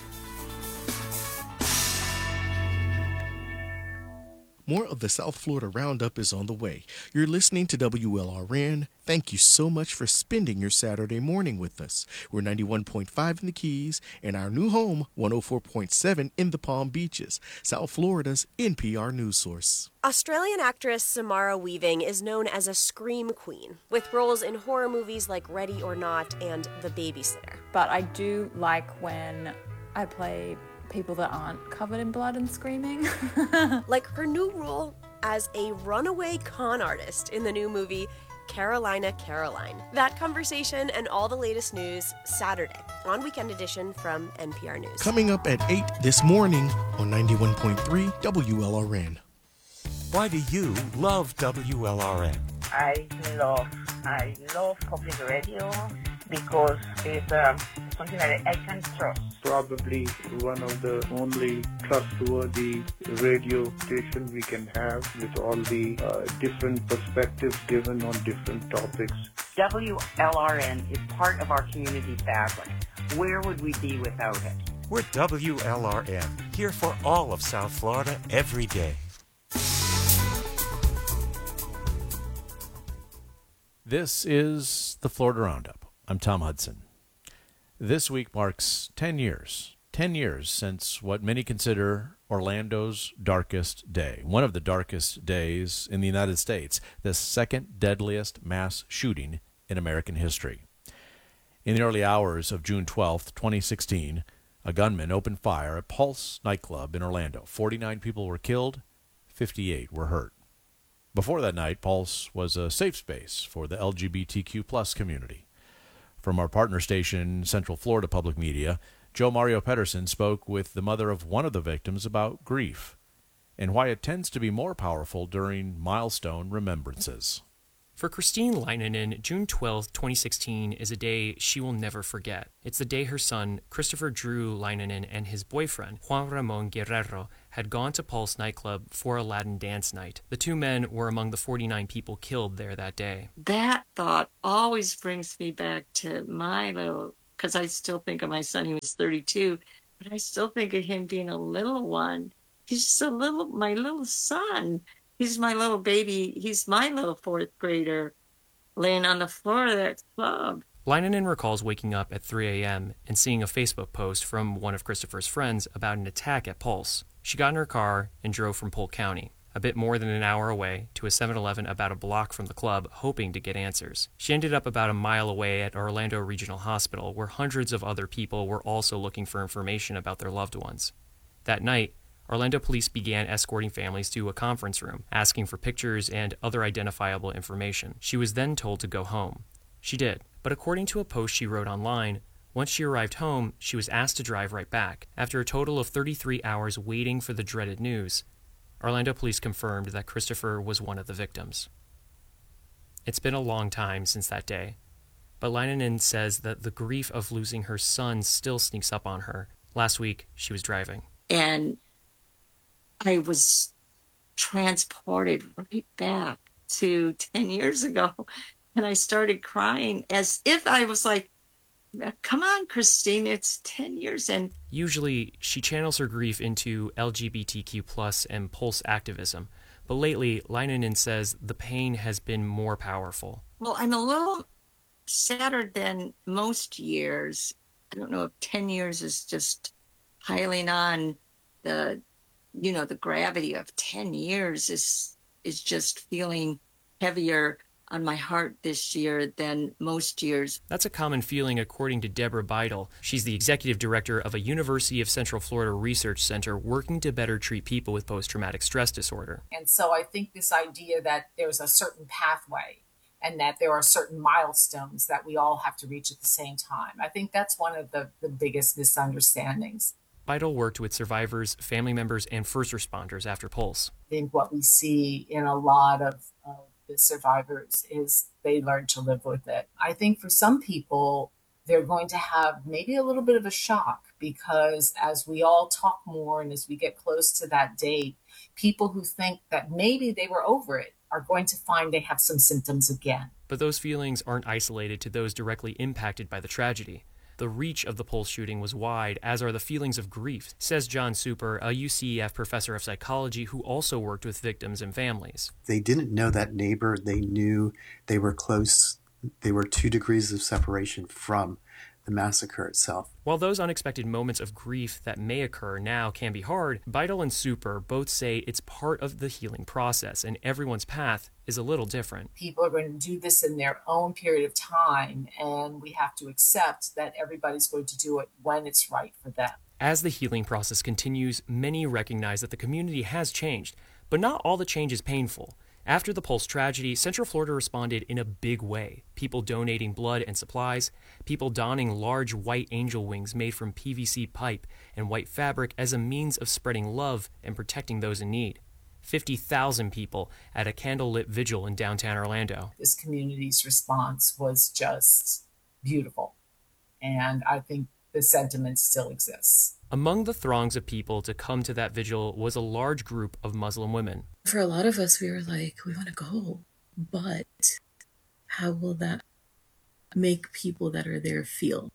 [SPEAKER 7] More of the South Florida Roundup is on the way. You're listening to W L R N. Thank you so much for spending your Saturday morning with us. We're ninety-one point five in the Keys and our new home, one oh four point seven in the Palm Beaches, South Florida's N P R news source.
[SPEAKER 20] Australian actress Samara Weaving is known as a scream queen, with roles in horror movies like Ready or Not and The Babysitter.
[SPEAKER 21] But I do like when I play people that aren't covered in blood and screaming.
[SPEAKER 20] Like her new role as a runaway con artist in the new movie Carolina Caroline. That conversation and all the latest news Saturday on Weekend Edition from N P R News.
[SPEAKER 7] Coming up at eight this morning on ninety-one point three W L R N.
[SPEAKER 10] Why do you love W L R N?
[SPEAKER 22] I love, I love public radio because it's um, something that I can trust.
[SPEAKER 23] Probably one of the only trustworthy radio station we can have with all the uh, different perspectives given on different topics.
[SPEAKER 22] W L R N is part of our community fabric. Where would we be without it?
[SPEAKER 10] We're W L R N, here for all of South Florida every day.
[SPEAKER 2] This is the Florida Roundup. I'm Tom Hudson. This week marks ten years, ten years since what many consider Orlando's darkest day, one of the darkest days in the United States, the second deadliest mass shooting in American history. In the early hours of June twelfth, twenty sixteen, a gunman opened fire at Pulse nightclub in Orlando. forty-nine people were killed, fifty-eight were hurt. Before that night, Pulse was a safe space for the L G B T Q plus community. From our partner station, Central Florida Public Media, Joe Mario Pedersen spoke with the mother of one of the victims about grief and why it tends to be more powerful during milestone remembrances.
[SPEAKER 1] For Christine Leinonen, June twelfth, twenty sixteen is a day she will never forget. It's the day her son, Christopher Drew Leinonen, and his boyfriend, Juan Ramon Guerrero, had gone to Pulse nightclub for a Latin dance night. The two men were among the forty-nine people killed there that day.
[SPEAKER 3] That thought always brings me back to my little, because I still think of my son, he was thirty-two, but I still think of him being a little one. He's just a little, my little son. He's my little baby. He's my little fourth grader laying on the floor of that club.
[SPEAKER 1] Leinonen recalls waking up at three a.m. and seeing a Facebook post from one of Christopher's friends about an attack at Pulse. She got in her car and drove from Polk County, a bit more than an hour away, to a seven eleven about a block from the club, hoping to get answers. She ended up about a mile away at Orlando Regional Hospital, where hundreds of other people were also looking for information about their loved ones. That night, Orlando police began escorting families to a conference room, asking for pictures and other identifiable information. She was then told to go home. She did, but according to a post she wrote online, once she arrived home, she was asked to drive right back. After a total of thirty-three hours waiting for the dreaded news, Orlando police confirmed that Christopher was one of the victims. It's been a long time since that day, but Leinonen says that the grief of losing her son still sneaks up on her. Last week, she was driving.
[SPEAKER 3] And I was transported right back to ten years ago, and I started crying as if I was like, come on, Christine, it's ten years. And
[SPEAKER 1] usually, she channels her grief into L G B T Q plus and Pulse activism, but lately, Leinonen says the pain has been more powerful.
[SPEAKER 3] Well, I'm a little sadder than most years. I don't know if ten years is just piling on the you know, the gravity of ten years is is just feeling heavier on my heart this year than most years.
[SPEAKER 1] That's a common feeling according to Deborah Beidel. She's the executive director of a University of Central Florida research center working to better treat people with post-traumatic stress disorder.
[SPEAKER 4] And so I think this idea that there's a certain pathway and that there are certain milestones that we all have to reach at the same time, I think that's one of the, the biggest misunderstandings.
[SPEAKER 1] Beidel worked with survivors, family members, and first responders after Pulse.
[SPEAKER 4] I think what we see in a lot of, of the survivors is they learn to live with it. I think for some people, they're going to have maybe a little bit of a shock because as we all talk more and as we get close to that date, people who think that maybe they were over it are going to find they have some symptoms again.
[SPEAKER 1] But those feelings aren't isolated to those directly impacted by the tragedy. The reach of the Pulse shooting was wide, as are the feelings of grief, says John Super, a U C E F professor of psychology who also worked with victims and families.
[SPEAKER 24] They didn't know that neighbor. They knew they were close. They were two degrees of separation from the massacre itself.
[SPEAKER 1] While those unexpected moments of grief that may occur now can be hard, Beidel and Super both say it's part of the healing process, and everyone's path is a little different.
[SPEAKER 4] People are going to do this in their own period of time, and we have to accept that everybody's going to do it when it's right for them.
[SPEAKER 1] As the healing process continues, many recognize that the community has changed, but not all the change is painful. After the Pulse tragedy, Central Florida responded in a big way. People donating blood and supplies, people donning large white angel wings made from P V C pipe and white fabric as a means of spreading love and protecting those in need. fifty thousand people at a candlelit vigil in downtown Orlando.
[SPEAKER 4] This community's response was just beautiful, and I think the sentiment still exists.
[SPEAKER 1] Among the throngs of people to come to that vigil was a large group of Muslim women.
[SPEAKER 25] For a lot of us, we were like, we want to go, but how will that make people that are there feel?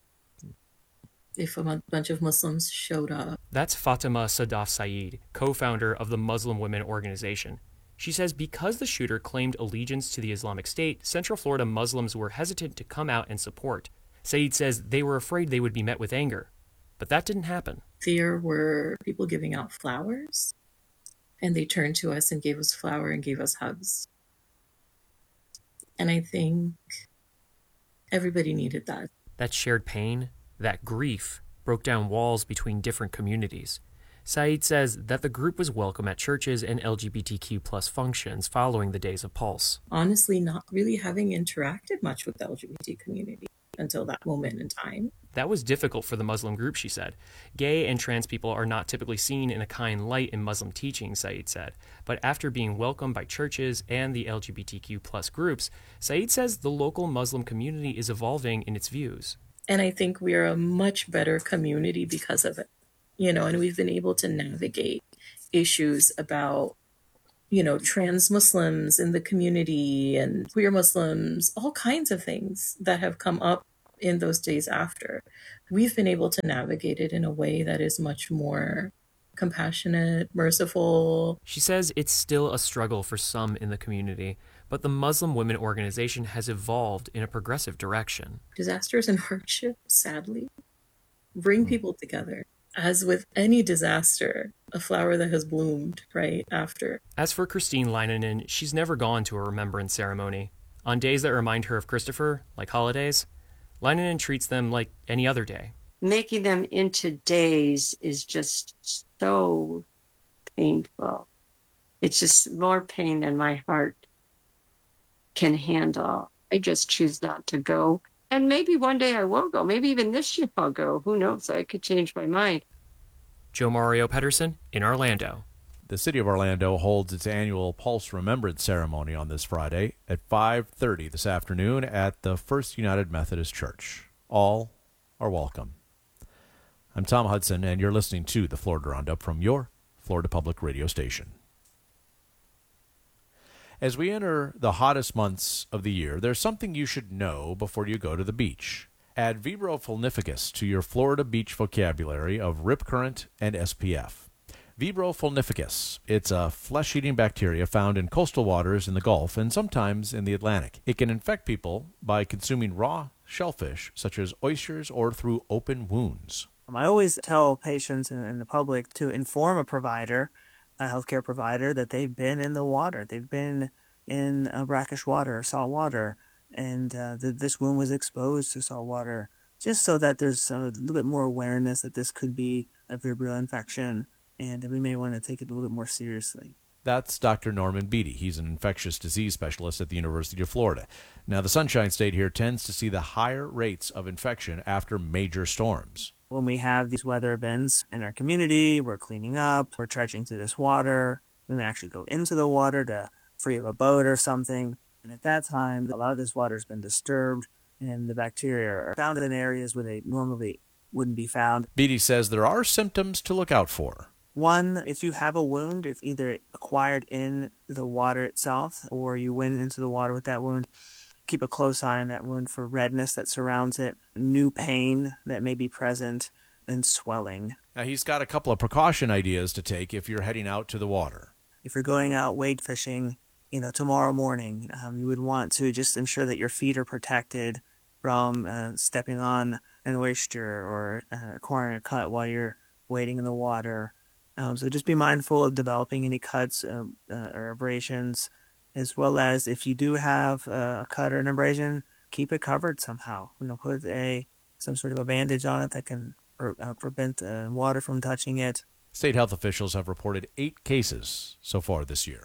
[SPEAKER 25] If a bunch of Muslims showed up.
[SPEAKER 1] That's Fatima Sadaf Saeed, co-founder of the Muslim Women Organization. She says because the shooter claimed allegiance to the Islamic State, Central Florida Muslims were hesitant to come out and support. Saeed says they were afraid they would be met with anger. But that didn't happen.
[SPEAKER 25] There were people giving out flowers, and they turned to us and gave us flour and gave us hugs. And I think everybody needed that.
[SPEAKER 1] That shared pain, that grief, broke down walls between different communities. Saeed says that the group was welcome at churches and L G B T Q plus functions following the days of Pulse.
[SPEAKER 25] Honestly, not really having interacted much with the L G B T community until that moment in time.
[SPEAKER 1] That was difficult for the Muslim group, she said. Gay and trans people are not typically seen in a kind light in Muslim teaching, Saeed said. But after being welcomed by churches and the L G B T Q plus groups, Saeed says the local Muslim community is evolving in its views.
[SPEAKER 25] And I think we are a much better community because of it. You know, and we've been able to navigate issues about, you know, trans Muslims in the community and queer Muslims, all kinds of things that have come up in those days after. We've been able to navigate it in a way that is much more compassionate, merciful.
[SPEAKER 1] She says it's still a struggle for some in the community, but the Muslim Women Organization has evolved in a progressive direction.
[SPEAKER 25] Disasters and hardship, sadly, bring people together. As with any disaster, a flower that has bloomed right after.
[SPEAKER 1] As for Christine Leinonen, she's never gone to a remembrance ceremony. On days that remind her of Christopher, like holidays, Leinonen treats them like any other day.
[SPEAKER 3] Making them into days is just so painful. It's just more pain than my heart can handle. I just choose not to go. And maybe one day I will go. Maybe even this year I'll go. Who knows? I could change my mind.
[SPEAKER 1] Joe Mario Pedersen in Orlando.
[SPEAKER 2] The city of Orlando holds its annual Pulse Remembrance Ceremony on this Friday at five thirty this afternoon at the First United Methodist Church. All are welcome. I'm Tom Hudson, and you're listening to the Florida Roundup from your Florida Public Radio station. As we enter the hottest months of the year, there's something you should know before you go to the beach. Add Vibro fulnificus to your Florida beach vocabulary of rip current and S P F. Vibro fulnificus. It's a flesh-eating bacteria found in coastal waters in the Gulf and sometimes in the Atlantic. It can infect people by consuming raw shellfish, such as oysters, or through open wounds.
[SPEAKER 5] I always tell patients and the public to inform a provider, a healthcare provider, that they've been in the water. They've been in uh, brackish water or salt water, and uh, that this wound was exposed to salt water, just so that there's a little bit more awareness that this could be a Vibrio infection, and that we may want to take it a little bit more seriously.
[SPEAKER 2] That's Doctor Norman Beatty. He's an infectious disease specialist at the University of Florida. Now, the Sunshine State here tends to see the higher rates of infection after major storms.
[SPEAKER 5] When we have these weather events in our community, we're cleaning up, we're trudging through this water, we may actually go into the water to free up a boat or something. And at that time, a lot of this water has been disturbed, and the bacteria are found in areas where they normally wouldn't be found.
[SPEAKER 2] Beatty says there are symptoms to look out for.
[SPEAKER 5] One, if you have a wound, if either acquired in the water itself or you went into the water with that wound, keep a close eye on that wound for redness that surrounds it, new pain that may be present, and swelling.
[SPEAKER 2] Now, he's got a couple of precaution ideas to take if you're heading out to the water.
[SPEAKER 5] If you're going out wade fishing, you know, tomorrow morning, um, you would want to just ensure that your feet are protected from uh, stepping on an oyster or uh, acquiring a cut while you're wading in the water. Um, so just be mindful of developing any cuts uh, uh, or abrasions, as well as if you do have a cut or an abrasion, keep it covered somehow. You know, put a some sort of a bandage on it that can pre- uh, prevent uh, water from touching it.
[SPEAKER 2] State health officials have reported eight cases so far this year.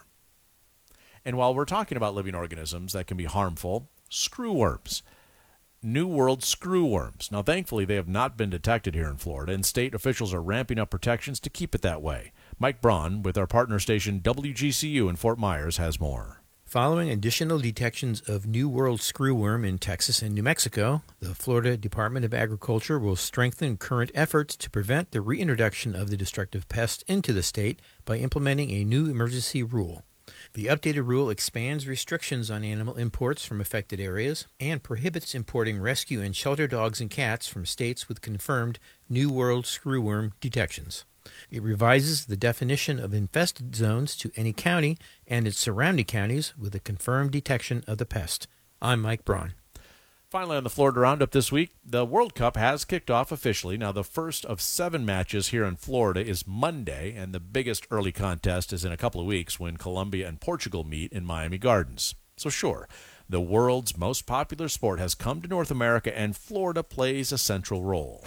[SPEAKER 2] And while we're talking about living organisms that can be harmful, screwworms. New World screwworms. Now, thankfully, they have not been detected here in Florida, and state officials are ramping up protections to keep it that way. Mike Braun, with our partner station W G C U in Fort Myers, has more.
[SPEAKER 6] Following additional detections of New World screwworm in Texas and New Mexico, the Florida Department of Agriculture will strengthen current efforts to prevent the reintroduction of the destructive pest into the state by implementing a new emergency rule. The updated rule expands restrictions on animal imports from affected areas and prohibits importing rescue and shelter dogs and cats from states with confirmed New World screwworm detections. It revises the definition of infested zones to any county and its surrounding counties with a confirmed detection of the pest. I'm Mike Braun.
[SPEAKER 2] Finally, on the Florida Roundup this week, the World Cup has kicked off officially. Now, the first of seven matches here in Florida is Monday, and the biggest early contest is in a couple of weeks when Colombia and Portugal meet in Miami Gardens. So sure, the world's most popular sport has come to North America, and Florida plays a central role.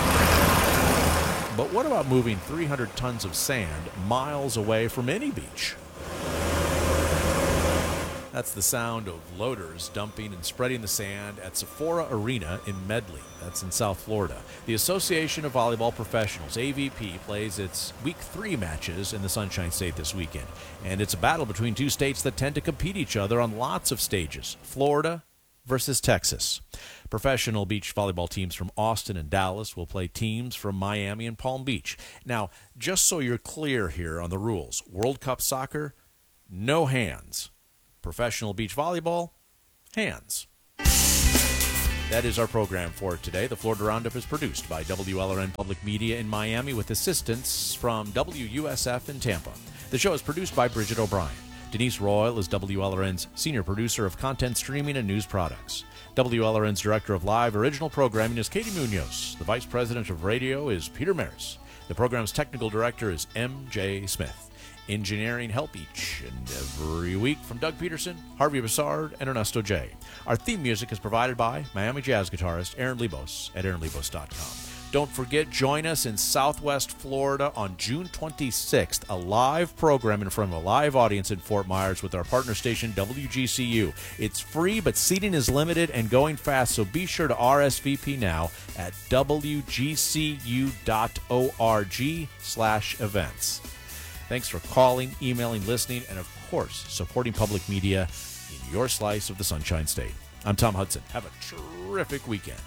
[SPEAKER 2] But what about moving three hundred tons of sand miles away from any beach? That's the sound of loaders dumping and spreading the sand at Sephora Arena in Medley. That's in South Florida. The Association of Volleyball Professionals, A V P, plays its Week three matches in the Sunshine State this weekend. And it's a battle between two states that tend to compete each other on lots of stages. Florida versus Texas. Professional beach volleyball teams from Austin and Dallas will play teams from Miami and Palm Beach. Now, just so you're clear here on the rules, World Cup soccer, no hands. Professional beach volleyball, hands. That is our program for today. The Florida Roundup is produced by W L R N Public Media in Miami with assistance from W U S F in Tampa. The show is produced by Bridget O'Brien. Denise Royal is W L R N's senior producer of content streaming and news products. W L R N's director of live original programming is Katie Munoz. The vice president of radio is Peter Maris. The program's technical director is M J Smith. Engineering help each and every week from Doug Peterson, Harvey Bassard, and Ernesto J. Our theme music is provided by Miami jazz guitarist Aaron Lebos at aaron lebos dot com. Don't forget, join us in Southwest Florida on June twenty-sixth, a live program in front of a live audience in Fort Myers with our partner station W G C U. It's free, but seating is limited and going fast, so be sure to R S V P now at w g c u dot org slash events. Thanks for calling, emailing, listening, and of course, supporting public media in your slice of the Sunshine State. I'm Tom Hudson. Have a terrific weekend.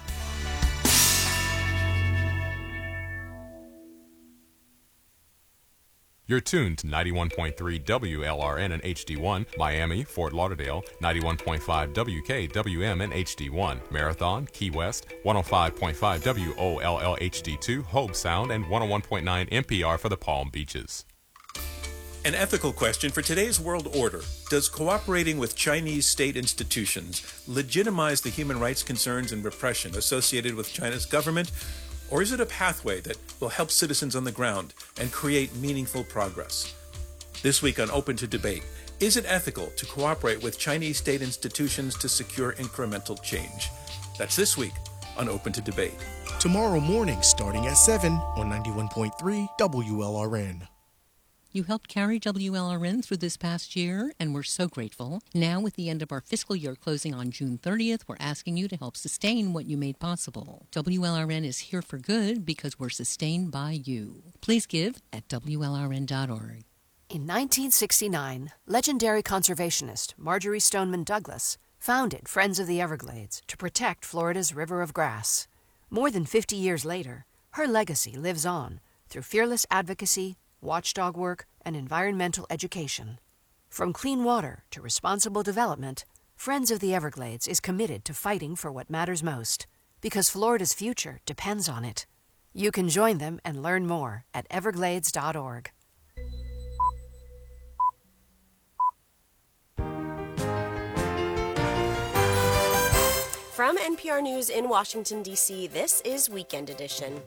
[SPEAKER 8] You're tuned to ninety-one point three W L R N and H D one, Miami, Fort Lauderdale, ninety-one point five W K W M and H D one, Marathon, Key West, one oh five point five W O L L H D two, Hobe Sound, and one oh one point nine N P R for the Palm Beaches.
[SPEAKER 9] An ethical question for today's world order. Does cooperating with Chinese state institutions legitimize the human rights concerns and repression associated with China's government? Or is it a pathway that will help citizens on the ground and create meaningful progress? This week on Open to Debate, is it ethical to cooperate with Chinese state institutions to secure incremental change? That's this week on Open to Debate.
[SPEAKER 7] Tomorrow morning starting at seven on ninety-one point three W L R N.
[SPEAKER 11] You helped carry W L R N through this past year, and we're so grateful. Now, with the end of our fiscal year closing on June thirtieth, we're asking you to help sustain what you made possible. W L R N is here for good because we're sustained by you. Please give at W L R N dot org.
[SPEAKER 12] In nineteen sixty-nine, legendary conservationist Marjorie Stoneman Douglas founded Friends of the Everglades to protect Florida's River of Grass. More than fifty years later, her legacy lives on through fearless advocacy, watchdog work, and environmental education. From clean water to responsible development, Friends of the Everglades is committed to fighting for what matters most, because Florida's future depends on it. You can join them and learn more at everglades dot org.
[SPEAKER 20] From N P R News in Washington, D C, this is Weekend Edition.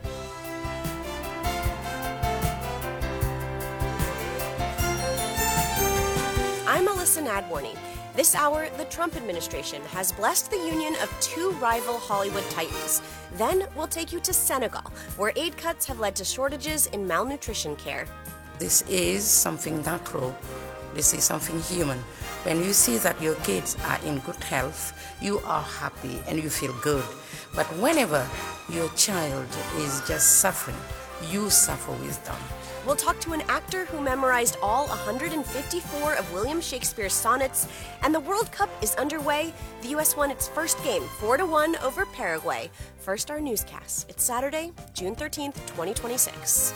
[SPEAKER 20] I'm Melissa Nadworny. This hour, the Trump administration has blessed the union of two rival Hollywood titans. Then we'll take you to Senegal, where aid cuts have led to shortages in malnutrition care.
[SPEAKER 13] This is something natural. This is something human. When you see that your kids are in good health, you are happy and you feel good. But whenever your child is just suffering, you suffer with them.
[SPEAKER 20] We'll talk to an actor who memorized all one hundred fifty-four of William Shakespeare's sonnets, and the World Cup is underway. The U S won its first game, four to one over Paraguay. First, our newscast. It's Saturday, June thirteenth, twenty twenty-six.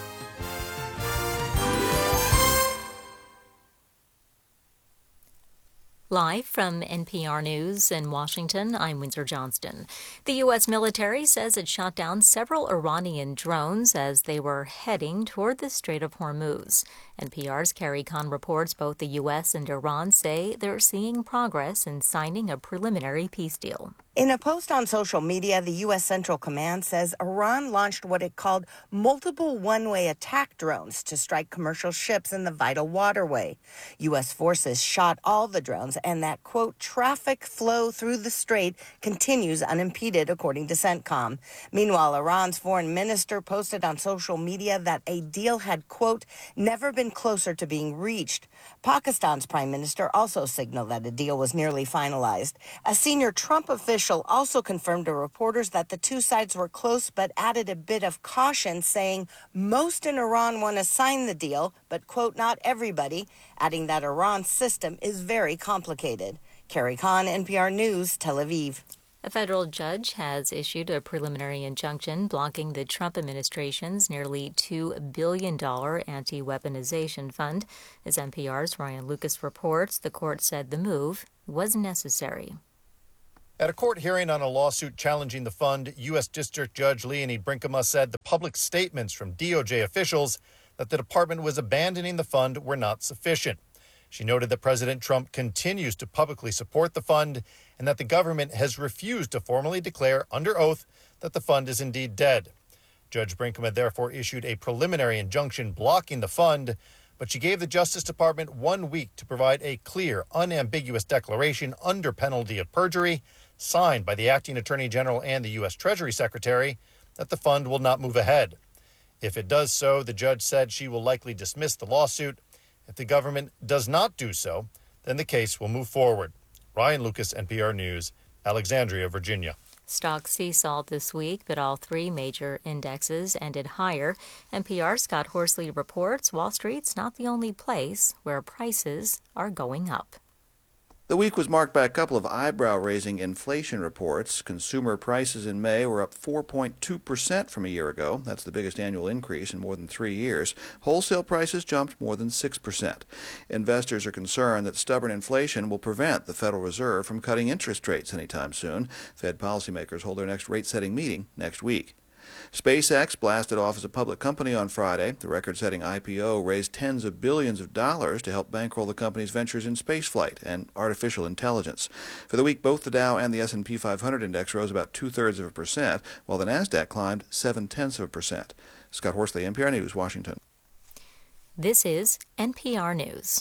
[SPEAKER 26] Live from N P R News in Washington, I'm Windsor Johnston. The U S military says it shot down several Iranian drones as they were heading toward the Strait of Hormuz. N P R's Carrie Kahn reports both the U S and Iran say they're seeing progress in signing a preliminary peace deal.
[SPEAKER 14] In a post on social media, the U S Central Command says Iran launched what it called multiple one-way attack drones to strike commercial ships in the vital waterway. U S forces shot all the drones, and that, quote, traffic flow through the strait continues unimpeded, according to CENTCOM. Meanwhile, Iran's foreign minister posted on social media that a deal had, quote, never been closer to being reached. Pakistan's prime minister also signaled that a deal was nearly finalized. A senior Trump official also confirmed to reporters that the two sides were close, but added a bit of caution, saying most in Iran want to sign the deal, but, quote, not everybody, adding that Iran's system is very complicated. Carrie Khan, N P R News, Tel Aviv.
[SPEAKER 26] A federal judge has issued a preliminary injunction blocking the Trump administration's nearly two billion dollars anti-weaponization fund. As N P R's Ryan Lucas reports, the court said the move was necessary.
[SPEAKER 15] At a court hearing on a lawsuit challenging the fund, U S. District Judge Leonie Brinkema said the public statements from D O J officials that the department was abandoning the fund were not sufficient. She noted that President Trump continues to publicly support the fund and that the government has refused to formally declare under oath that the fund is indeed dead. Judge Brinkema therefore issued a preliminary injunction blocking the fund, but she gave the Justice Department one week to provide a clear, unambiguous declaration under penalty of perjury, signed by the acting Attorney General and the U S. Treasury Secretary, that the fund will not move ahead. If it does so, the judge said she will likely dismiss the lawsuit. If the government does not do so, then the case will move forward. Ryan Lucas, N P R News, Alexandria, Virginia.
[SPEAKER 26] Stocks seesawed this week, but all three major indexes ended higher. N P R's Scott Horsley reports Wall Street's not the only place where prices are going up.
[SPEAKER 16] The week was marked by a couple of eyebrow-raising inflation reports. Consumer prices in May were up four point two percent from a year ago. That's the biggest annual increase in more than three years. Wholesale prices jumped more than six percent. Investors are concerned that stubborn inflation will prevent the Federal Reserve from cutting interest rates anytime soon. Fed policymakers hold their next rate-setting meeting next week. SpaceX blasted off as a public company on Friday. The record-setting I P O raised tens of billions of dollars to help bankroll the company's ventures in spaceflight and artificial intelligence. For the week, both the Dow and the S and P five hundred index rose about two-thirds of a percent, while the Nasdaq climbed seven-tenths of a percent. Scott Horsley, N P R News, Washington.
[SPEAKER 26] This is N P R News.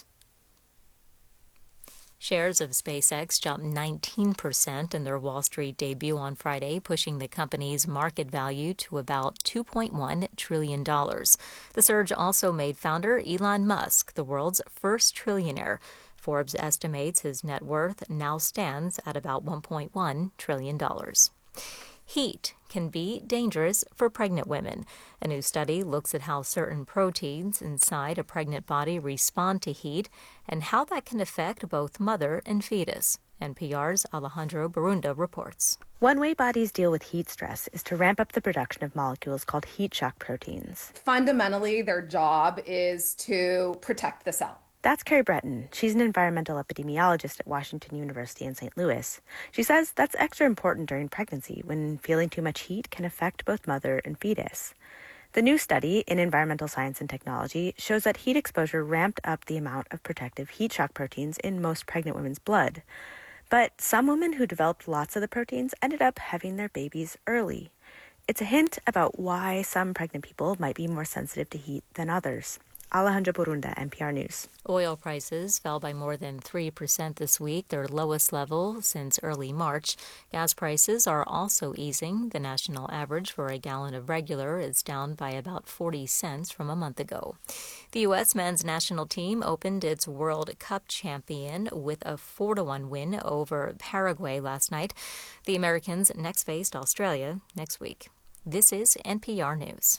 [SPEAKER 26] Shares of SpaceX jumped nineteen percent in their Wall Street debut on Friday, pushing the company's market value to about two point one trillion dollars. The surge also made founder Elon Musk the world's first trillionaire. Forbes estimates his net worth now stands at about one point one trillion dollars. Heat can be dangerous for pregnant women. A new study looks at how certain proteins inside a pregnant body respond to heat and how that can affect both mother and fetus. N P R's Alejandro Barunda reports.
[SPEAKER 17] One way bodies deal with heat stress is to ramp up the production of molecules called heat shock proteins.
[SPEAKER 18] Fundamentally, their job is to protect the cell.
[SPEAKER 17] That's Carrie Breton. She's an environmental epidemiologist at Washington University in Saint Louis. She says that's extra important during pregnancy when feeling too much heat can affect both mother and fetus. The new study in Environmental Science and Technology shows that heat exposure ramped up the amount of protective heat shock proteins in most pregnant women's blood. But some women who developed lots of the proteins ended up having their babies early. It's a hint about why some pregnant people might be more sensitive to heat than others. Alejandro Barunda, N P R News.
[SPEAKER 26] Oil prices fell by more than three percent this week, their lowest level since early March. Gas prices are also easing. The national average for a gallon of regular is down by about forty cents from a month ago. The U S men's national team opened its World Cup champion with a four to one win over Paraguay last night. The Americans next faced Australia next week. This is N P R News.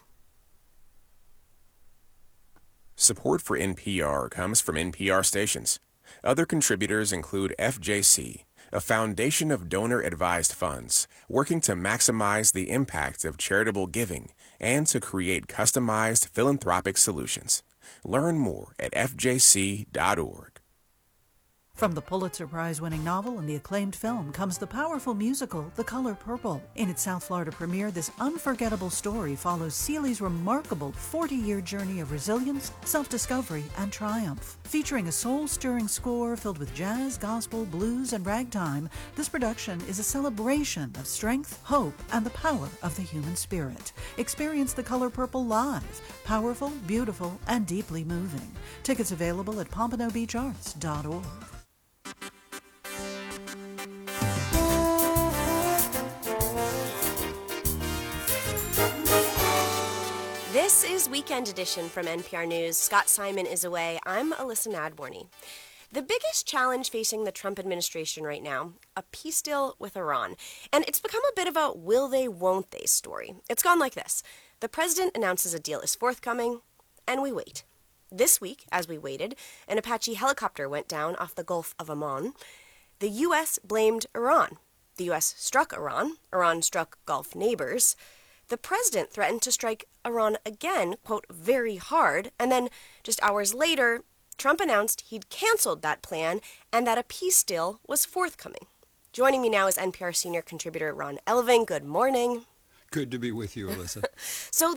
[SPEAKER 19] Support for N P R comes from N P R stations. Other contributors include F J C, a foundation of donor-advised funds working to maximize the impact of charitable giving and to create customized philanthropic solutions. Learn more at F J C dot org.
[SPEAKER 4] From the Pulitzer Prize-winning novel and the acclaimed film comes the powerful musical, The Color Purple. In its South Florida premiere, this unforgettable story follows Ceely's remarkable forty-year journey of resilience, self-discovery, and triumph. Featuring a soul-stirring score filled with jazz, gospel, blues, and ragtime, this production is a celebration of strength, hope, and the power of the human spirit. Experience The Color Purple live. Powerful, beautiful, and deeply moving. Tickets available at pompano beach arts dot org.
[SPEAKER 20] This is Weekend Edition from N P R News. Scott Simon is away. I'm Alyssa Nadworny. The biggest challenge facing the Trump administration right now, a peace deal with Iran. And it's become a bit of a will they, won't they story. It's gone like this. The president announces a deal is forthcoming, and we wait. This week, as we waited, an Apache helicopter went down off the Gulf of Oman. The U S blamed Iran. The U S struck Iran. Iran struck Gulf neighbors. The president threatened to strike Iran again, quote, very hard, and then just hours later, Trump announced he'd canceled that plan and that a peace deal was forthcoming. Joining me now is N P R senior contributor Ron Elving. Good morning.
[SPEAKER 10] Good to be with you, Alyssa.
[SPEAKER 20] So